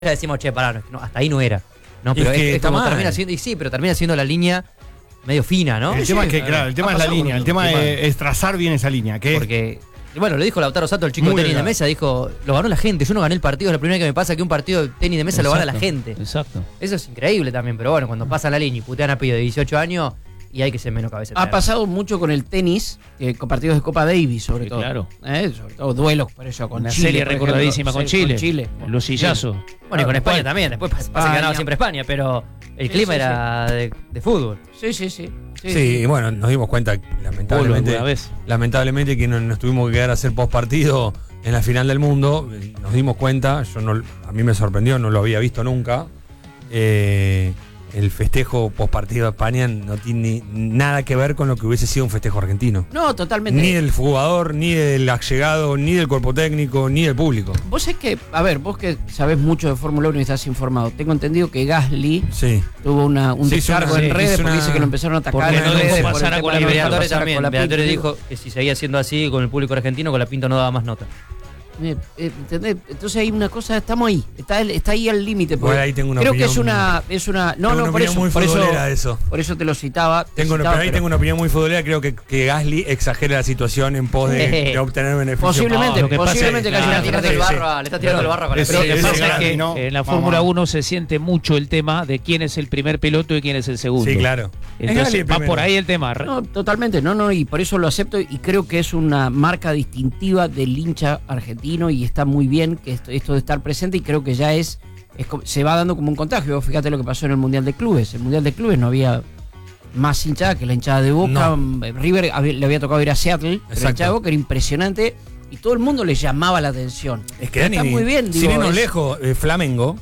decimos, che, pará, no, hasta ahí no era. No, pero es como termina siendo, y sí, pero termina siendo la línea medio fina, ¿no? El tema es que, claro, el tema es la línea, el tema es trazar bien esa línea. Porque, bueno, lo dijo Lautaro Sato, el chico de tenis de mesa, dijo, lo ganó la gente, yo no gané el partido, es la primera vez que me pasa que un partido de tenis de mesa lo gana la gente. Exacto. Eso es increíble también, pero bueno, cuando pasa la línea y putean a pibe de 18 años, y hay que ser menos cabeza. Ha pasado mucho con el tenis, con partidos de Copa Davis, sobre todo. Claro. Sobre todo duelos, por eso, con una Chile. Una serie recordadísima con Chile. Los sillazos. Bueno, y con España también. Después pasa que ganaba siempre España, pero el clima era de fútbol. Sí, bueno, nos dimos cuenta, lamentablemente que nos tuvimos que quedar a hacer postpartido en la final del mundo. Nos dimos cuenta, a mí me sorprendió, no lo había visto nunca. El festejo postpartido de España no tiene nada que ver con lo que hubiese sido un festejo argentino. No, totalmente. Ni del jugador, ni del allegado, ni del cuerpo técnico, ni del público. Vos es que, a ver, vos que sabés mucho de Fórmula 1 y estás informado, tengo entendido que Gasly tuvo un descargo en redes porque dice que lo empezaron a atacar en redes. Con Libertadores también. Libertadores dijo que si seguía siendo así con el público argentino, con la Pinto no daba más nota. ¿Entendés? Entonces hay una cosa, estamos ahí, está ahí al límite. Bueno, ahí tengo una creo opinión, que es una por eso, muy futbolera eso. Por eso te lo citaba. Pero ahí tengo una opinión muy futbolera, creo que Gasly exagera la situación en pos de obtener beneficios. Posiblemente que le está tirando el barro con Pero lo que pasa es que en la Fórmula 1 se siente mucho el tema de quién es el primer piloto y quién es el segundo. Sí, claro. Entonces va por ahí el tema. No, totalmente, y por eso lo acepto y creo que es una marca distintiva del hincha argentino y está muy bien que esto de estar presente y creo que ya se va dando como un contagio. Fíjate lo que pasó en el Mundial de Clubes. El Mundial de Clubes no había más hinchada que la hinchada de Boca. River le había tocado ir a Seattle, la hinchada de Boca era impresionante y todo el mundo le llamaba la atención. Es que está muy bien. Sin irnos lejos, Flamengo.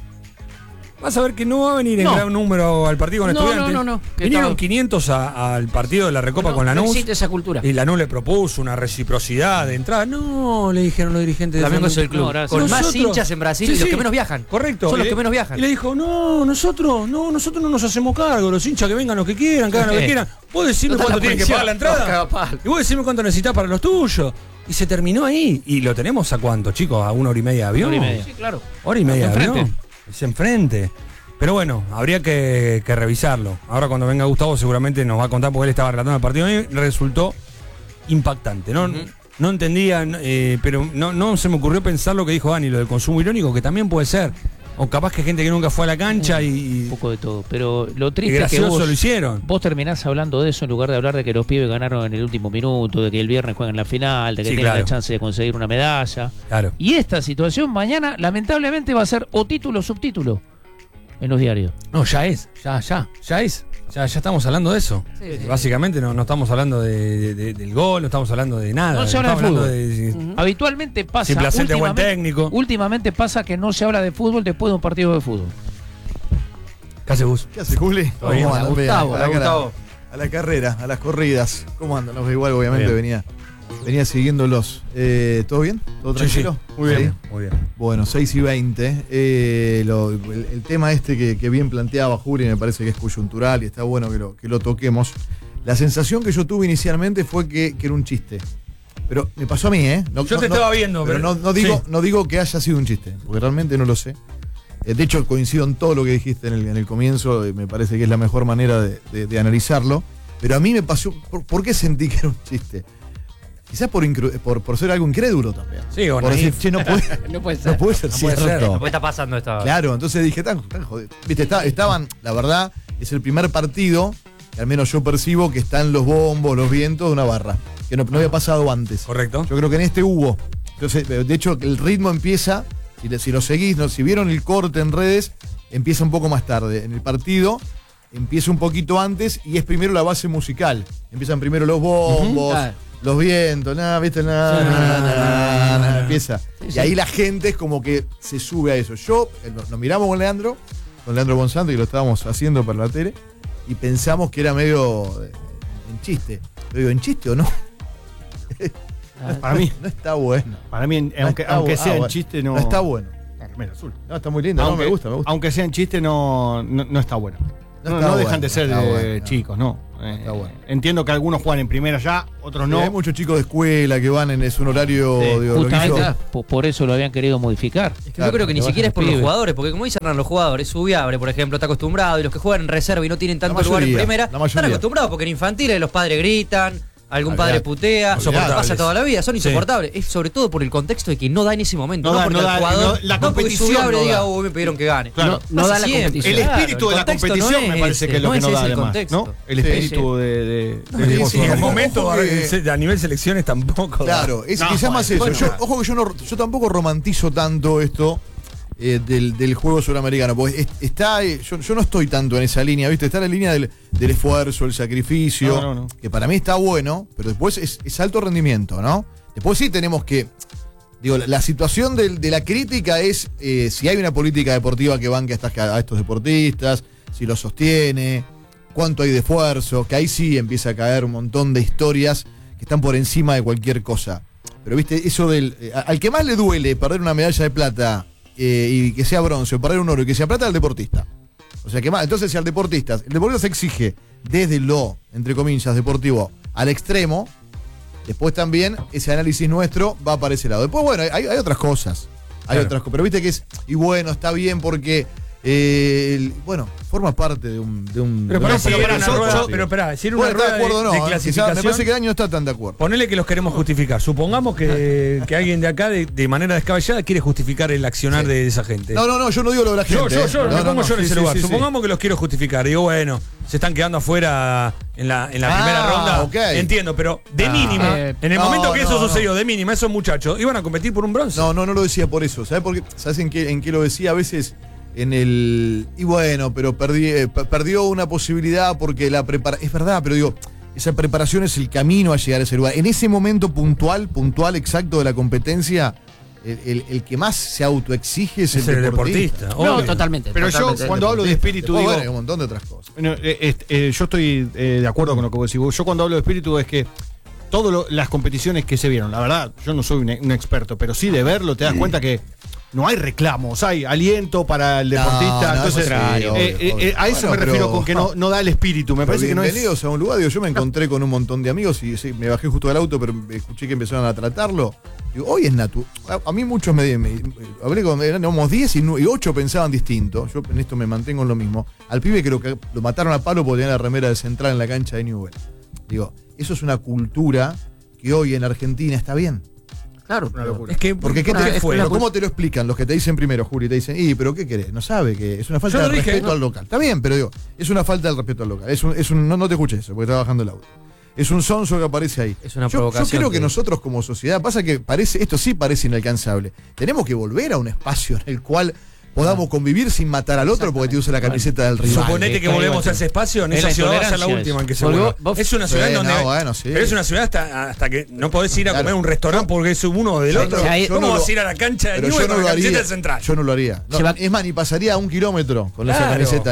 Vas a ver que no va a venir en gran número al partido con Estudiantes. No. Vinieron 500 al partido de la Recopa con Lanús. No existe esa cultura. Y Lanús le propuso una reciprocidad de entrada. No, le dijeron los dirigentes de Flamengo es el club con más hinchas en Brasil y los que menos viajan. Correcto. Son los que menos viajan. Y le dijo, nosotros no nos hacemos cargo. Los hinchas que vengan los que quieran, que hagan lo que quieran. Vos decime cuánto tienen que pagar la entrada. Y vos decime cuánto necesitas para los tuyos. Y se terminó ahí. ¿Y lo tenemos a cuánto, chicos? ¿A 1 hora y media de avión? 1 hora y media. Sí, claro. 1 hora y media de avión. Es enfrente. Pero bueno, habría que revisarlo. Ahora cuando venga Gustavo seguramente nos va a contar porque él estaba relatando el partido y resultó impactante. No entendía, pero no se me ocurrió pensar lo que dijo Dani, lo del consumo irónico, que también puede ser. O capaz que gente que nunca fue a la cancha y un poco de todo. Pero lo triste es que vos lo hicieron. Vos terminás hablando de eso en lugar de hablar de que los pibes ganaron en el último minuto, de que el viernes juegan la final, de que tienen la chance de conseguir una medalla. Claro. Y esta situación mañana lamentablemente va a ser o título o subtítulo en los diarios. No, ya estamos hablando de eso. Sí. Básicamente no estamos hablando del gol, no estamos hablando de nada. No se habla de fútbol. Habitualmente pasa. Buen técnico. Últimamente pasa que no se habla de fútbol después de un partido de fútbol. ¿Qué hace Gus? ¿Qué hace Juli? ¿Cómo anda, Gustavo? A la carrera, a las corridas. ¿Cómo andan? Igual obviamente venía siguiéndolos. ¿Todo bien? ¿Todo tranquilo? Sí. Muy bien. Bueno, 6:20. El tema que bien planteaba Juli me parece que es coyuntural y está bueno que lo toquemos. La sensación que yo tuve inicialmente fue que era un chiste. Pero me pasó a mí, Yo te estaba viendo. Pero no digo que haya sido un chiste, porque realmente no lo sé. De hecho, coincido en todo lo que dijiste en el comienzo. Me parece que es la mejor manera de analizarlo. Pero a mí me pasó. ¿Por qué sentí que era un chiste? Quizás por ser algo incrédulo también. Sí, o por decir, che, no puede ser. No puede ser cierto. No puede estar pasando esto. Claro, entonces dije, tan jodido. Viste, estaban, la verdad, es el primer partido que al menos yo percibo que están los bombos, los vientos de una barra. Que no había pasado antes. Correcto. Yo creo que en este hubo. Entonces, de hecho, el ritmo empieza, si lo seguís, si vieron el corte en redes, empieza un poco más tarde. En el partido empieza un poquito antes y es primero la base musical. Empiezan primero los bombos. Los vientos, empieza. Sí. Y ahí la gente es como que se sube a eso. Nos miramos con Leandro Bonsanto, y lo estábamos haciendo para la tele, y pensamos que era medio en chiste. Pero digo, ¿en chiste o no? Para mí. No está bueno. Para mí, aunque sea en chiste, no. No está bueno. Azul. No, está muy lindo, me gusta. Aunque sea en chiste, no está bueno. No dejan de ser bueno, chicos, ¿no? Está bueno. Entiendo que algunos juegan en primera ya, otros no. Hay muchos chicos de escuela que van es un horario. Digo, lo que Justamente hizo- por eso lo habían querido modificar. Es que yo creo que ni siquiera es por los pibe. jugadores, porque como dicen los jugadores, Subiabre, por ejemplo, está acostumbrado, y los que juegan en reserva y no tienen tanto lugar en mayoría, primera, la mayoría. están acostumbrados porque en infantiles los padres gritan, algún padre Olvidate. putea, Olvidate. pasa toda la vida, son Sí. insoportables. Es sobre todo por el contexto de que no da en ese momento, No no, da, porque no el da, jugador, no, la porque competición Subiabre no diga, da. me pidieron que gane. Claro. No da la siempre. competición. El Claro, espíritu de la contexto competición no me es parece que es ese, lo que no no es da ese el además, contexto. ¿no? El Sí, espíritu del Sí, en el juego. momento Ojo que- a nivel selecciones tampoco. Claro, es No, quizás más eso. bueno. Ojo que yo tampoco romantizo tanto esto del juego suramericano, porque yo no estoy tanto en esa línea, ¿viste? Está en la línea del esfuerzo, el sacrificio, No. que para mí está bueno, pero después es alto rendimiento, ¿no? Después sí tenemos que. Digo, la situación de la crítica es si hay una política deportiva que banque a estos deportistas, si lo sostiene, cuánto hay de esfuerzo, que ahí sí empieza a caer un montón de historias que están por encima de cualquier cosa. Pero viste, eso al que más le duele perder una medalla de plata y que sea bronce, o perder un oro y que sea plata, al deportista. O sea, que más, entonces si el deportista se exige desde lo, entre comillas, deportivo al extremo, después también ese análisis nuestro va para ese lado. Después, bueno, hay otras cosas. Hay otras cosas. Pero viste que y bueno, está bien porque, forma parte de un. Pero de si una era una yo- rueda, yo- pero esperá, si era una Bueno, está rueda de acuerdo, no. de Quizá clasificación. me parece que el año no está tan de acuerdo. Ponele que los queremos justificar. Supongamos que alguien de acá, de manera descabellada, quiere justificar el accionar de esa gente. No, yo no digo lo de la gente. Me pongo yo en ese lugar. Sí. Supongamos que los quiero justificar. Digo, bueno, se están quedando afuera en la primera ronda. ok. Entiendo, pero de mínima, en el no, momento que eso no. sucedió, de mínima, esos muchachos iban a competir por un bronce. No lo decía por eso. ¿Sabes por qué? ¿Sabes en qué lo decía? A veces en el. Y bueno, pero perdió una posibilidad porque es verdad, pero digo, esa preparación es el camino a llegar a ese lugar. En ese momento puntual exacto de la competencia, el que más se autoexige es el deportista. No, obvio. totalmente. Pero yo, totalmente. cuando hablo de espíritu, Después, digo. bueno, hay un montón de otras cosas. Bueno, yo estoy de acuerdo con lo que vos decís. Yo cuando hablo de espíritu es que todas las competiciones que se vieron, la verdad, yo no soy un experto, pero sí de verlo te das cuenta que no hay reclamos, hay aliento para el deportista. Entonces, eso sí, obvio. a eso Bueno, me refiero pero- con que no da el espíritu. Me parece que no es. Bienvenidos a un lugar, digo, yo me encontré con un montón de amigos y sí, me bajé justo del auto, pero escuché que empezaron a tratarlo. Digo, hoy es natural. A mí muchos me hablé con, éramos 10 y 8 pensaban distinto. Yo en esto me mantengo en lo mismo. Al pibe creo que lo mataron a palo porque tenía la remera de Central en la cancha de Newell. Digo, eso es una cultura que hoy en Argentina está bien. Claro. Es que, Porque ¿cómo te lo explican los que te dicen primero, Juli? Te dicen, pero ¿qué querés? No sabe que es una falta Yo de lo dije, respeto ¿no? al local. Está bien, pero digo, es una falta de respeto al local. No te escuches eso, porque está bajando el auto. Es un sonso que aparece ahí. Es una Yo provocación, creo que sí. nosotros como sociedad, pasa que esto sí parece inalcanzable. Tenemos que volver a un espacio en el cual podamos convivir sin matar al otro porque te usa la camiseta del rival. Suponete que volvemos a ese espacio, en Es esa la ciudad va a ser la intolerancia última en que se Volvió- vuelva. vos- Es una ciudad Sí, donde. no, bueno, sí. Pero es una ciudad hasta que no podés ir a Claro. comer a un restaurante porque es uno o del Yo otro. no- yo ¿Cómo no vas lo- a ir a la cancha de Pero Newell yo con no la lo camiseta haría. central? Yo no lo haría. No, Se va- es más, ni pasaría a 1 kilómetro con esa Claro. camiseta,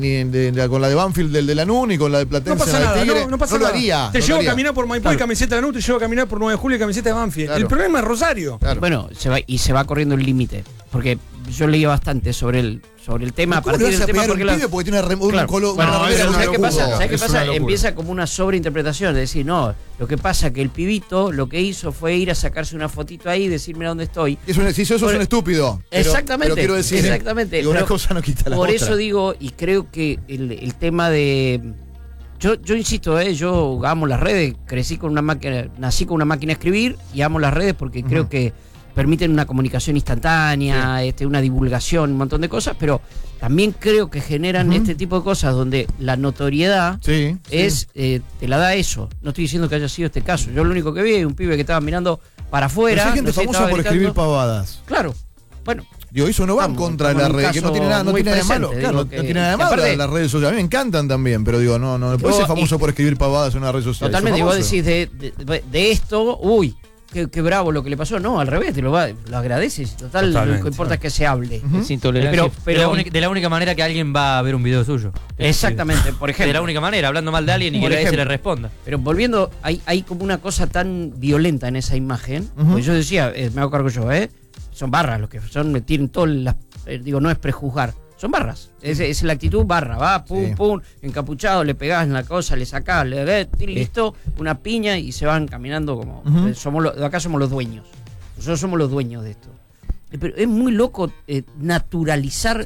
con la de Banfield del de Lanús, ni con la de No Platense pasa de nada, Tigre. no pasa lo nada. haría. Te no llevo lo a haría. caminar por Maipú y Claro. camiseta de Lanús, te llevo a caminar por 9 de julio y camiseta de Banfield. Claro. El problema es Rosario. Claro. Bueno, se va corriendo el límite. Porque yo leí bastante sobre el tema. A ¿Cómo le partir vas a del tema, pegar a un porque pibe porque tiene un Claro. color? Bueno, una remera pero con ¿sabes un qué pasa? escudo? ¿Sabes qué Es pasa? una locura. Empieza como una sobreinterpretación. De decir, no, lo que pasa que el pibito lo que hizo fue ir a sacarse una fotito ahí y decir, mira dónde estoy. Si sos un estúpido. Exactamente. Pero quiero decir, exactamente. digo, una Pero cosa no quita la por otra. eso digo, y creo que el tema de. Yo insisto, yo amo las redes, nací con una máquina de escribir y amo las redes porque creo que permiten una comunicación instantánea, una divulgación, un montón de cosas, pero también creo que generan este tipo de cosas donde la notoriedad Sí. te la da eso. No estoy diciendo que haya sido este caso. Yo lo único que vi es un pibe que estaba mirando para Pero afuera. hay gente no sé, famosa estaba por gritando. escribir pavadas. Claro. Bueno, Digo, eso no va en Estamos- contra de la estamos en un red, que no caso tiene nada, no muy tiene nada de malo. presente, Claro, digo no que- tiene nada de malo aparte- las redes sociales. A mí me encantan también, pero digo, no puede ser famoso por escribir pavadas en una red social. totalmente. Y ¿Sos vos famoso? decís de esto, uy, qué bravo lo que le pasó. No, al revés, lo agradeces. Total, Totalmente. lo que importa es que se hable. Es intolerancia. Pero de la única manera que alguien va a ver un video suyo. exactamente, por ejemplo. De la única manera, hablando mal de alguien y Por que nadie se le ejemplo. responda. Pero volviendo, hay como una cosa tan violenta en esa imagen. Ujú. Pues yo decía, me hago cargo yo, son barras los que son, tienen todas las. No es prejuzgar, Son barras. Es la actitud barra. Va, pum, Sí. pum, encapuchado, le pegás en la cosa, le sacás, listo, una piña y se van caminando como. Acá somos los dueños. Nosotros somos los dueños de esto. Pero es muy loco naturalizar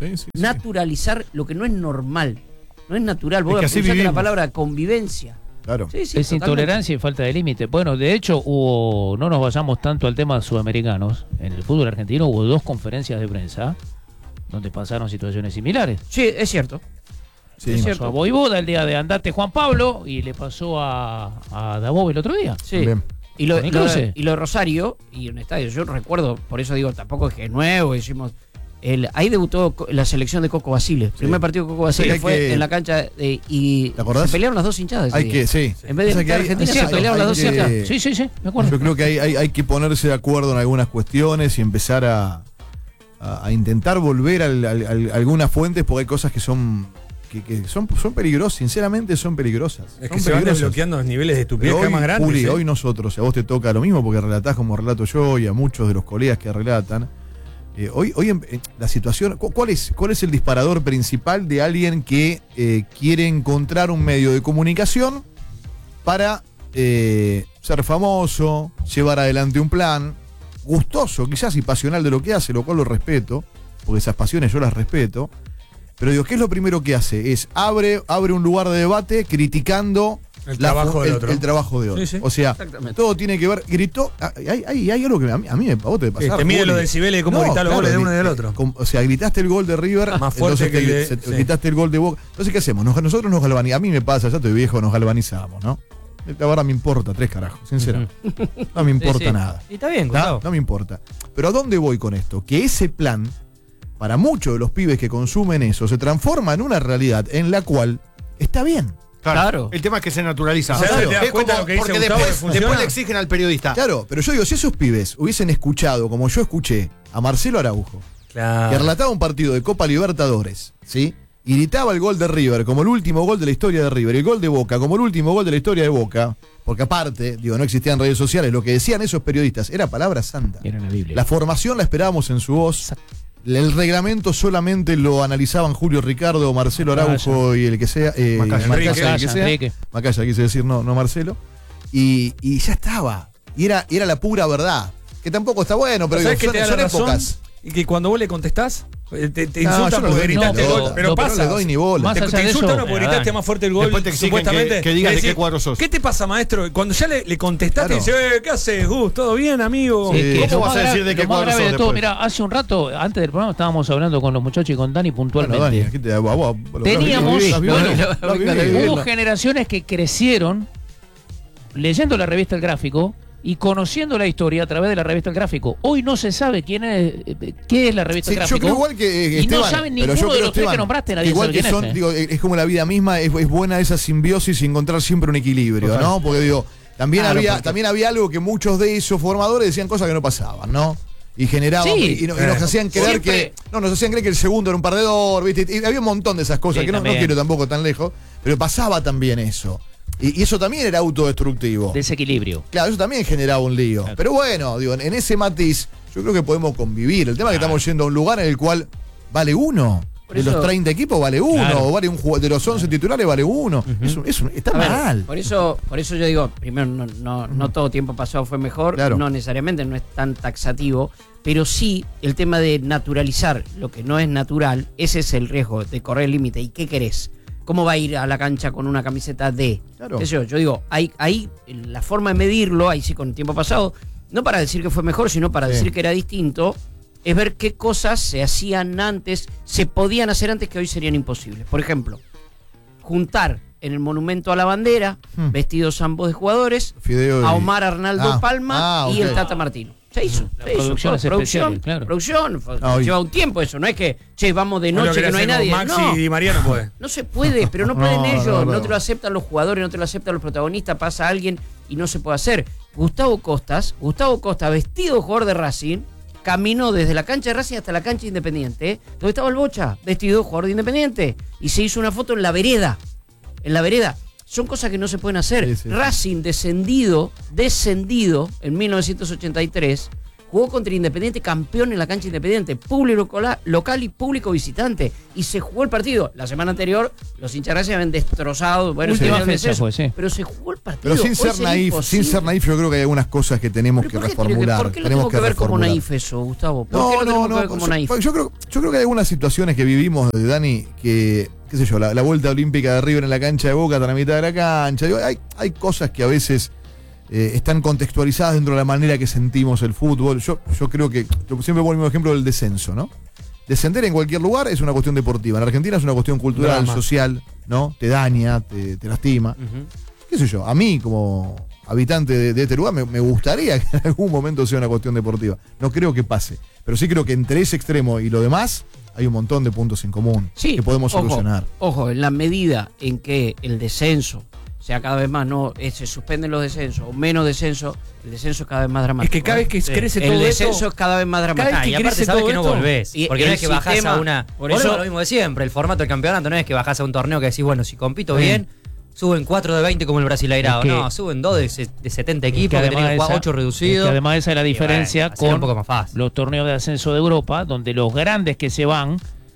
lo que no es normal. No es natural. Vos Es que así usaste la vivimos. palabra convivencia. Claro. Sí, sí, Es totalmente. intolerancia y falta de límite. Bueno, de hecho, no nos vayamos tanto al tema sudamericanos. En el fútbol argentino hubo 2 conferencias de prensa donde pasaron situaciones similares. Sí, es cierto. Sí. Es Le pasó a Voivoda el día de Andate Juan Pablo y le pasó a Dabov el otro día. Sí. Bien. Y lo, Con el cruce. y lo de Rosario, y un estadio, yo recuerdo, por eso digo, tampoco es que es nuevo, hicimos. Ahí debutó la selección de Coco Basile. El primer partido de Coco Basile hay fue que- en la cancha y ¿Te acordás? se pelearon las dos hinchadas. ese Hay día. que, sí. En vez de O sea que hay- Argentina, es se cierto, pelearon las dos hay que- hinchadas. Sí, me acuerdo. Yo creo que hay que ponerse de acuerdo en algunas cuestiones y empezar a intentar volver a algunas fuentes porque hay cosas que son peligrosas, sinceramente son peligrosas. Es Son que se van peligrosas. desbloqueando los niveles de estupidez Pero cada hoy, vez más grandes. Juli, ¿eh? hoy nosotros, a vos te toca lo mismo porque relatás como relato yo y a muchos de los colegas que relatan. Hoy la situación, ¿cuál es el disparador principal de alguien que quiere encontrar un medio de comunicación para ser famoso, llevar adelante un plan, gustoso quizás y pasional de lo que hace, lo cual lo respeto, porque esas pasiones yo las respeto, pero digo, ¿qué es lo primero que hace? Es abre un lugar de debate criticando El trabajo del otro. el trabajo de otro. Sí, sí. O sea, Exactamente. todo tiene que ver, gritó, hay algo que a mí a vos te debe pasar. Te mide Juli. los decibeles de cómo gritás los goles de uno y del otro. O sea, gritaste el gol de River, Más fuerte entonces que el de- sí. gritaste el gol de Boca. Entonces, ¿qué hacemos? Nosotros nos galvanizamos. A mí me pasa, ya estoy viejo, nos galvanizamos, ¿no? La verdad me importa 3 carajos, sinceramente. No me importa Sí. nada. Y está bien, Gustavo. No me importa. Pero ¿a dónde voy con esto? Que ese plan, para muchos de los pibes que consumen eso, se transforma en una realidad en la cual está bien. Claro. El tema es que se naturaliza. O sea, Claro. ¿te das Es cuenta como- lo que dice porque Gustavo que después funciona? le exigen al periodista. Claro, pero yo digo, si esos pibes hubiesen escuchado, como yo escuché, a Marcelo Araujo, que Claro. relataba un partido de Copa Libertadores, ¿sí? Y gritaba el gol de River como el último gol de la historia de River, y el gol de Boca como el último gol de la historia de Boca, porque aparte, digo, no existían redes sociales, lo que decían esos periodistas era palabra santa. Era la Biblia. La formación la esperábamos en su voz. El reglamento solamente lo analizaban Julio Ricardo, Marcelo Araujo y el que sea. Macaya. Macaya, el que sea. Enrique. Macaya, quise decir, no Marcelo. Y ya estaba. Y era la pura verdad. Que tampoco está bueno, pero ¿Sabes digo, qué te da son la razón? épocas. Y que cuando vos le contestás, te No, insultan yo no le porque doy ni gritaste bola. el gol. Pero No pasa. le doy ni bola. Más Te allá de insultan eso, porque gritaste verdad. más fuerte el gol. Después te exigen supuestamente. que digas Le de qué decís, cuadro sos. ¿Qué te pasa, maestro? Y cuando ya le contestaste, Claro. dice, ¿qué haces, Gus? ¿Todo bien, amigo? Sí, es que ¿Cómo lo vas más a decir grave- de qué lo más cuadro grave sos de todo, después? mira, hace un rato, antes del programa, estábamos hablando con los muchachos y con Dani Bueno, puntualmente. Dani, aquí te vos, Teníamos- las vivís, bueno, las vivís. Hubo generaciones que crecieron leyendo la revista El Gráfico y conociendo la historia a través de la revista El Gráfico. Hoy no se sabe qué es la revista Sí, El yo Gráfico. creo igual que y Esteban, no saben pero yo ninguno de creo, los tres que Esteban, nombraste, nadie igual sabe que quién son, es. digo, es como la vida misma, es buena esa simbiosis y encontrar siempre un equilibrio, Total. ¿no? Porque digo, también Claro, había porque- también había algo que muchos de esos formadores decían cosas que no pasaban, ¿no? Y generaban Sí. y nos hacían creer Siempre. nos hacían creer que el segundo era un perdedor, ¿viste? Y había un montón de esas cosas Sí, que no también. quiero tampoco tan lejos, pero pasaba también eso. Y eso también era autodestructivo. Desequilibrio. Claro, eso también generaba un lío. Claro. Pero bueno, digo, en ese matiz, yo creo que podemos convivir. El tema es que estamos yendo a un lugar en el cual vale uno. Por De eso- los 30 equipos vale uno. Claro. O vale un jugador, de los 11 titulares vale uno. Está A ver, mal. por eso yo digo, primero, no todo tiempo pasado fue mejor, Claro. no necesariamente, no es tan taxativo, pero sí el tema de naturalizar lo que no es natural, ese es el riesgo de correr el límite. ¿Y qué querés? ¿Cómo va a ir a la cancha con una camiseta de? Claro. ¿Qué sé yo? Yo digo, ahí la forma de medirlo, ahí sí con el tiempo pasado, no para decir que fue mejor, sino para Sí. decir que era distinto, es ver qué cosas se hacían antes, se podían hacer antes que hoy serían imposibles. Por ejemplo, juntar en el Monumento a la Bandera, vestidos ambos de jugadores, Fideo y- a Omar Arnaldo Palma y ok. el Tata Martino. Se hizo. Las se hizo, producciones todo, especiales, claro. producción. hoy- Lleva un tiempo eso, no es que, che, vamos de No lo noche querés que no hay hacer con nadie. Maxi No. y María no puede. No se puede, pero no pueden No, ellos, no, no, no. te lo aceptan los jugadores, no te lo aceptan los protagonistas, pasa alguien y no se puede hacer. Gustavo Costa, vestido de jugador de Racing, caminó desde la cancha de Racing hasta la cancha de Independiente, donde estaba el Bocha, vestido de jugador de Independiente, y se hizo una foto en la vereda. En la vereda. Son cosas que no se pueden hacer. Sí, sí, sí. Racing descendido en 1983, jugó contra Independiente, campeón en la cancha Independiente, público local y público visitante, y se jugó el partido. La semana anterior los hinchas se habían destrozado, bueno, Última se fecha fue, sí. pero se jugó el partido. Pero sin ser naif, yo creo que hay algunas cosas que tenemos que reformular. ¿Por qué lo tengo que ver como naif eso, Gustavo? ¿Por qué lo tengo que ver como naif? Yo creo que hay algunas situaciones que vivimos, Dani, que, qué sé yo, la vuelta olímpica de River en la cancha de Boca, hasta la mitad de la cancha. Digo, hay cosas que a veces están contextualizadas dentro de la manera que sentimos el fútbol. Yo creo que, yo siempre pongo el mismo ejemplo del descenso, ¿no? Descender en cualquier lugar es una cuestión deportiva. En Argentina es una cuestión cultural, social, ¿no? Te daña, te lastima. Qué sé yo, a mí como habitante de este lugar me gustaría que en algún momento sea una cuestión deportiva. No creo que pase, pero sí creo que entre ese extremo y lo demás hay un montón de puntos en común que podemos solucionar. Ojo, en la medida en que el descenso sea cada vez más, no se suspenden los descensos o menos descenso, el descenso es cada vez más dramático. Es que cada vez que crece todo el esto, descenso es cada vez más dramático. Y aparte sabes que no volvés. Porque no es que bajás a una. Por eso lo mismo de siempre. El formato del campeonato no es que bajás a un torneo que decís, bueno, si compito bien, suben 4 de 20 como el Brasileirao. No, suben 2 de 70 equipos que tienen 8 reducidos. Además, esa es la diferencia con un poco más fácil. Los torneos de ascenso de Europa, donde los grandes que se van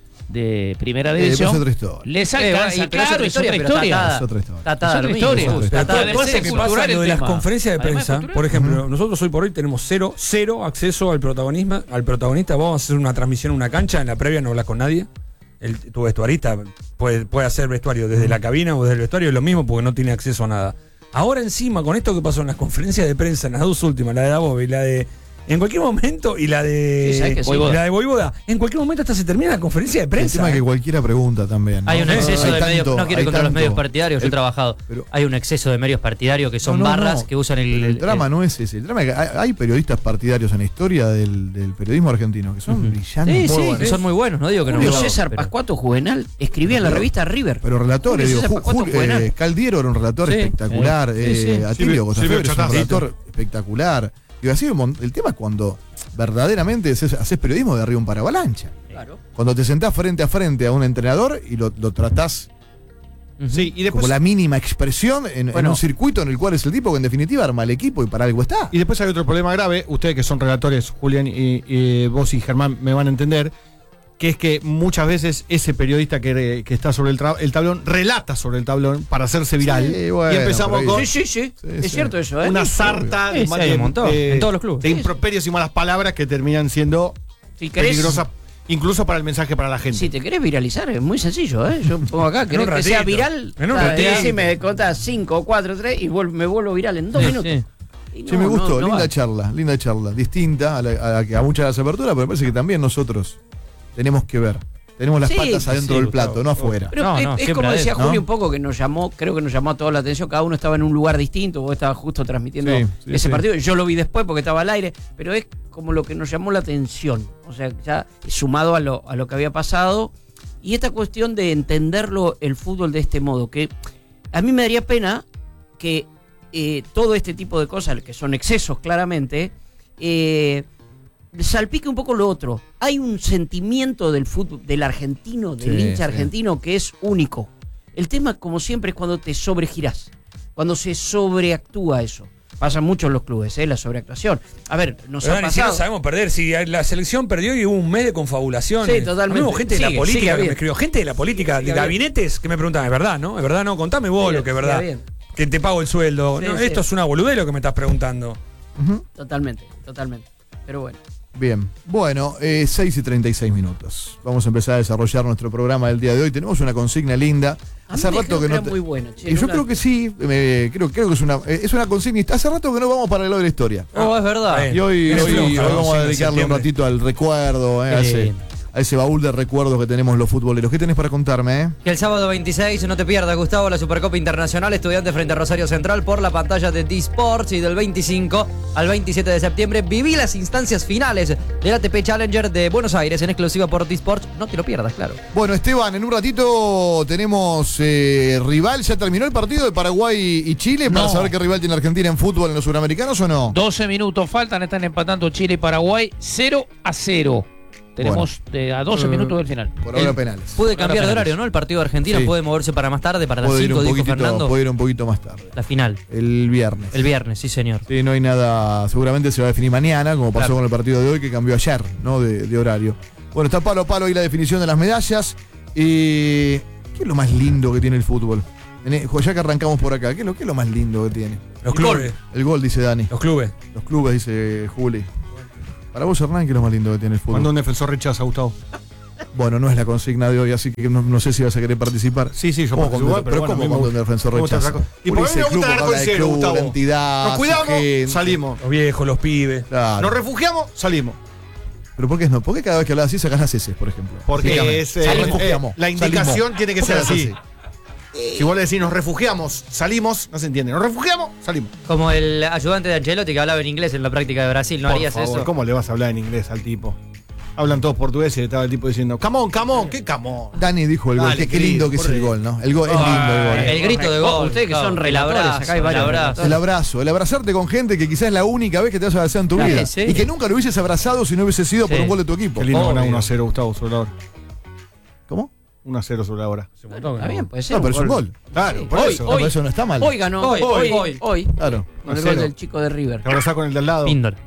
de primera división es otra historia. les alcanza, claro, es otra historia. Es otra historia. Está otra historia. Además, lo que pasa, lo de las conferencias de prensa, por ejemplo, nosotros hoy por hoy tenemos cero acceso al protagonista. Vamos a hacer una transmisión en una cancha, en la previa no hablas con nadie. Tu vestuarista puede hacer vestuario desde la cabina o desde el vestuario, es lo mismo porque no tiene acceso a nada. Ahora encima, con esto que pasó en las conferencias de prensa, en las dos últimas, la de Dabove y la de en cualquier momento, y la de Voivoda, en cualquier momento hasta se termina la conferencia de prensa. El tema es que cualquiera pregunta también, ¿no? Hay un exceso de medios, no quiero ir contra los medios partidarios, yo he trabajado. Hay un exceso de medios partidarios que son barras que usan el drama no es ese. El drama es que hay periodistas partidarios en la historia del periodismo argentino que son brillantes. Que son muy buenos, no digo que Julio no. César Pascuato Juvenal escribía en la revista River. Pero relatores, Caldiero era un relator espectacular, Atilio Costafebre es un relator espectacular. Y así el tema es cuando verdaderamente haces periodismo de arriba un paravalancha. Claro. Cuando te sentás frente a frente a un entrenador y lo tratás y después, como la mínima expresión en un circuito en el cual es el tipo que en definitiva arma el equipo y para algo está. Y después hay otro problema grave, ustedes que son relatores, Julián y vos y Germán me van a entender, que es que muchas veces ese periodista que está sobre el tablón relata sobre el tablón para hacerse viral. Sí, bueno, y empezamos con Sí. Es cierto eso, ¿eh? una sarta hay un montón, en todos los clubes. de improperios y malas palabras que terminan siendo Si querés, peligrosas incluso para el mensaje para la gente. si te querés viralizar, es muy sencillo, ¿eh? Yo pongo acá, querés que sea viral, si me contás 5, 4, 3 y me vuelvo viral en 2 minutos. Sí, me gustó, linda charla, distinta a muchas de las aperturas, pero me parece que también nosotros tenemos que ver. Tenemos las patas adentro del plato, no afuera. Pero es como decía Julio un poco, que nos llamó, creo que nos llamó a toda la atención, cada uno estaba en un lugar distinto, vos estabas justo transmitiendo ese partido, yo lo vi después porque estaba al aire, pero es como lo que nos llamó la atención, o sea, ya sumado a lo que había pasado, y esta cuestión de entenderlo el fútbol de este modo, que a mí me daría pena que todo este tipo de cosas, que son excesos claramente, salpique un poco lo otro. Hay un sentimiento del fútbol, del argentino, del hincha argentino, que es único. El tema, como siempre, es cuando te sobregirás, cuando se sobreactúa eso. Pasa mucho en los clubes, la sobreactuación. A ver, nos ha pasado. Si no sabemos perder, si la selección perdió y hubo un mes de confabulaciones. Sí, totalmente. Hubo gente de la política que me escribió, gente de la política, de gabinetes, que me preguntaban, ¿es verdad, no? ¿Es verdad, no? Contame vos lo que es verdad. Que te pago el sueldo. Esto es una boludez lo que me estás preguntando. Totalmente. Pero bueno. Bien, bueno, 6:36. Vamos a empezar a desarrollar nuestro programa del día de hoy. Tenemos una consigna linda. Hace rato que no. Muy bueno, yo creo que sí, creo que es una consigna. Hace rato que no vamos para el lado de la historia. Es verdad. Y hoy vamos a dedicarle un ratito al recuerdo, a ese baúl de recuerdos que tenemos los futboleros. ¿Qué tenés para contarme? Que el sábado 26, no te pierdas, Gustavo, la Supercopa Internacional Estudiantes frente a Rosario Central por la pantalla de D-Sports, y del 25 al 27 de septiembre viví las instancias finales del ATP Challenger de Buenos Aires en exclusiva por D-Sports. No te lo pierdas, claro. Bueno, Esteban, en un ratito tenemos rival. ¿Ya terminó el partido de Paraguay y Chile para saber qué rival tiene Argentina en fútbol en los suramericanos o no? 12 minutos faltan, están empatando Chile y Paraguay 0-0. Tenemos a 12 minutos del final. Por ahora El- penales. Puede cambiar de penales. horario, ¿no? El partido de Argentina Sí. puede moverse para más tarde, para las Puede ir 5, un dijo poquito, Fernando. puede ir un poquito más tarde. La final, El viernes. el viernes, sí señor. Sí, no hay nada. Seguramente se va a definir mañana, como pasó Claro. con el partido de hoy, que cambió ayer, ¿no? De horario. Bueno, está palo a palo ahí la definición de las medallas. Y. ¿Qué es lo más lindo que tiene el fútbol? Ya que arrancamos por acá, ¿qué es lo más lindo que tiene? Los clubes. El gol, dice Dani. Los clubes. Los clubes, dice Juli. Para vos, Hernán, ¿qué es lo más lindo que tiene el fútbol? Cuando un defensor rechaza, Gustavo. Bueno, no es la consigna de hoy, así que no sé si vas a querer participar. Sí, yo ¿Cómo participo igual, pero bueno, a ¿cómo mí me cuando un gusta- defensor me gusta rechaza? otra cosa. Y Uno por mí me dice gusta el club, arco habla en de cero, club, Gustavo. la entidad, Nos su cuidamos, gente. salimos. Los viejos, los pibes. Claro. Nos refugiamos, salimos. Pero ¿por qué no? ¿Por qué cada vez que hablas así sacás las S, por ejemplo? Porque Dígame. es, Refugiamos. la indicación Salimos. tiene que ¿Por qué ser hablas así. Si vos le decís nos refugiamos, salimos, no se entiende. Nos refugiamos, salimos. Como el ayudante de Ancelotti que hablaba en inglés en la práctica de Brasil, ¿no Por harías favor, eso? ¿cómo le vas a hablar en inglés al tipo? Hablan todos portugués y estaba el tipo diciendo, camón, ¿qué camón? Dani dijo el gol. Dale, Qué lindo que es el corre. gol, ¿no? El gol es lindo el gol. El grito de gol. Ustedes que son claro, el relatores, abrazo, acá hay varios el abrazo. relatores. El abrazo, el abrazarte con gente que quizás es la única vez que te vas a abrazar en tu Claro, vida. sí. Y que nunca lo hubieses abrazado si no hubiese sido por Sí. un gol de tu equipo. Qué lindo Obvio. ganar 1-0, Gustavo, sobre la hora. ¿Cómo? 1-0 sobre la hora. Está bien, puede ser. No, pero es un gol. Claro, Sí. por Hoy, eso. No, pero eso no está mal. Hoy ganó. Hoy. Claro. Con el 1-0. gol del chico de River. Te abrazás con el de al lado. Píndor.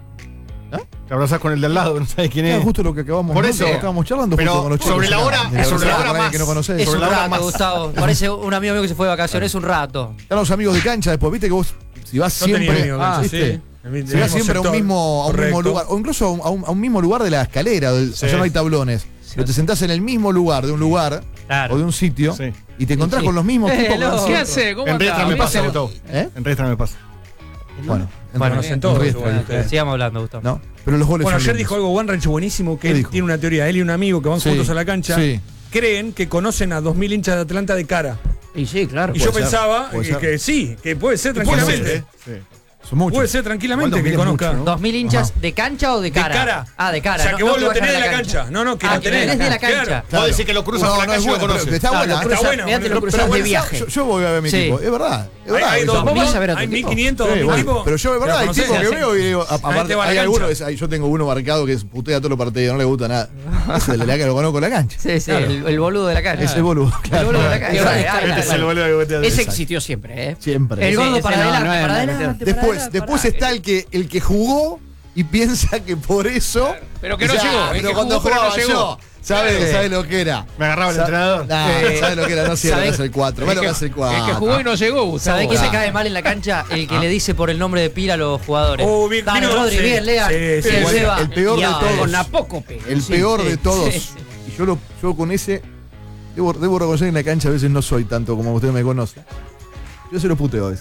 Te abrazás con el de al lado, no sabes quién Claro, es. justo lo que acabamos Por ¿no? eso. Lo que estábamos charlando Pero justo con los chicos. sobre la hora- De sobre la hora con alguien más. que no conoces. Es Sobre un la hora rato, más. Gustavo. Parece un amigo mío que se fue de vacaciones, es un rato. Están los amigos de cancha después, viste que vos, si vas Yo tenía siempre. amigos de cancha, ¿viste? sí. Si vas siempre a un mismo lugar, o incluso a un mismo lugar de la escalera, Sí. allá no hay tablones, pero te sentás en el mismo lugar de un lugar Claro. o de un sitio Sí. y te encontrás Sí. con los mismos tipos. que loco. han ¿Qué sido- hace? ¿Cómo En Riestra anda? me pasa, ¿Viste? Gustavo. ¿Eh? En Riestra me pasa. Bueno, Bueno, conocen todos, Riestra, bueno, ¿viste? ustedes. sigamos hablando, Gustavo. ¿no? Pero los goles Bueno, son ayer lindos. dijo algo Juan Rancho buenísimo, que ¿Qué él dijo? tiene una teoría. Él y un amigo que van Sí, juntos a la cancha sí. creen que conocen a 2000 hinchas de Atlanta de cara. Y sí, claro. Y yo Puede ser, pensaba puede ser. que sí, que puede ser Puede tranquilamente. ser, Sí. Son muchos. Puede ser tranquilamente Igual que 2000 es conozca. mucho, ¿no? 2000 hinchas Ajá. de cancha o de cara. De cara. Ah, de cara. O sea, que vos que lo vayan tenés a de la cancha. No, no, que lo tenés de la cancha. Claro. Vos decís que lo cruzas No, por la no, calle es y lo bueno, conoces. pero está Claro, buena. lo cruzas- Está bueno. mirá, te lo pero cruzas de bueno, viaje. Yo voy a ver a mi Sí. equipo, es verdad. Es verdad. Hay eso. 2000, ¿Vos vas a ver a tu hay equipo? 1500, Sí, 2000 bueno, tipos. pero yo de verdad hay tipos que veo y digo, aparte, va a la hay cancha. algunos, yo tengo uno marcado que putea todos los partidos, no le gusta nada. Ese es el que lo conozco en la cancha. Sí, sí, el boludo de la cancha. Ese boludo, El claro. boludo de la cancha. Claro, Claro, Este es el claro. boludo que vos te haces. Ese existió siempre, ¿eh? Siempre. El gordo ese para no, adelante, no es para nada. adelante. Después está el que jugó y piensa que por eso. Pero que no dice, llegó, "Ah, el pero que cuando jugó, pero no jugaba llegó". yo, ¿sabe lo que era? Me agarraba el entrenador. ¿Sabe lo que era? No sé lo que ¿Sabe? es el 4. Ve lo que es el 4. El que jugó y no llegó, Gustavo. ¿Sabés quién se Claro. cae mal en la cancha? El que le dice por el nombre de pila a los jugadores. Oh, bien, Dale, vino, Rodri, sí, bien, Lea. sí, Bien, sí, igual, Seba. el peor de Ya, todos. Con Apócope. El Sí, peor sí, de todos. sí, sí. Y yo con ese. Debo reconocer que en la cancha a veces no soy tanto como usted me conoce. Yo se lo puteo a veces.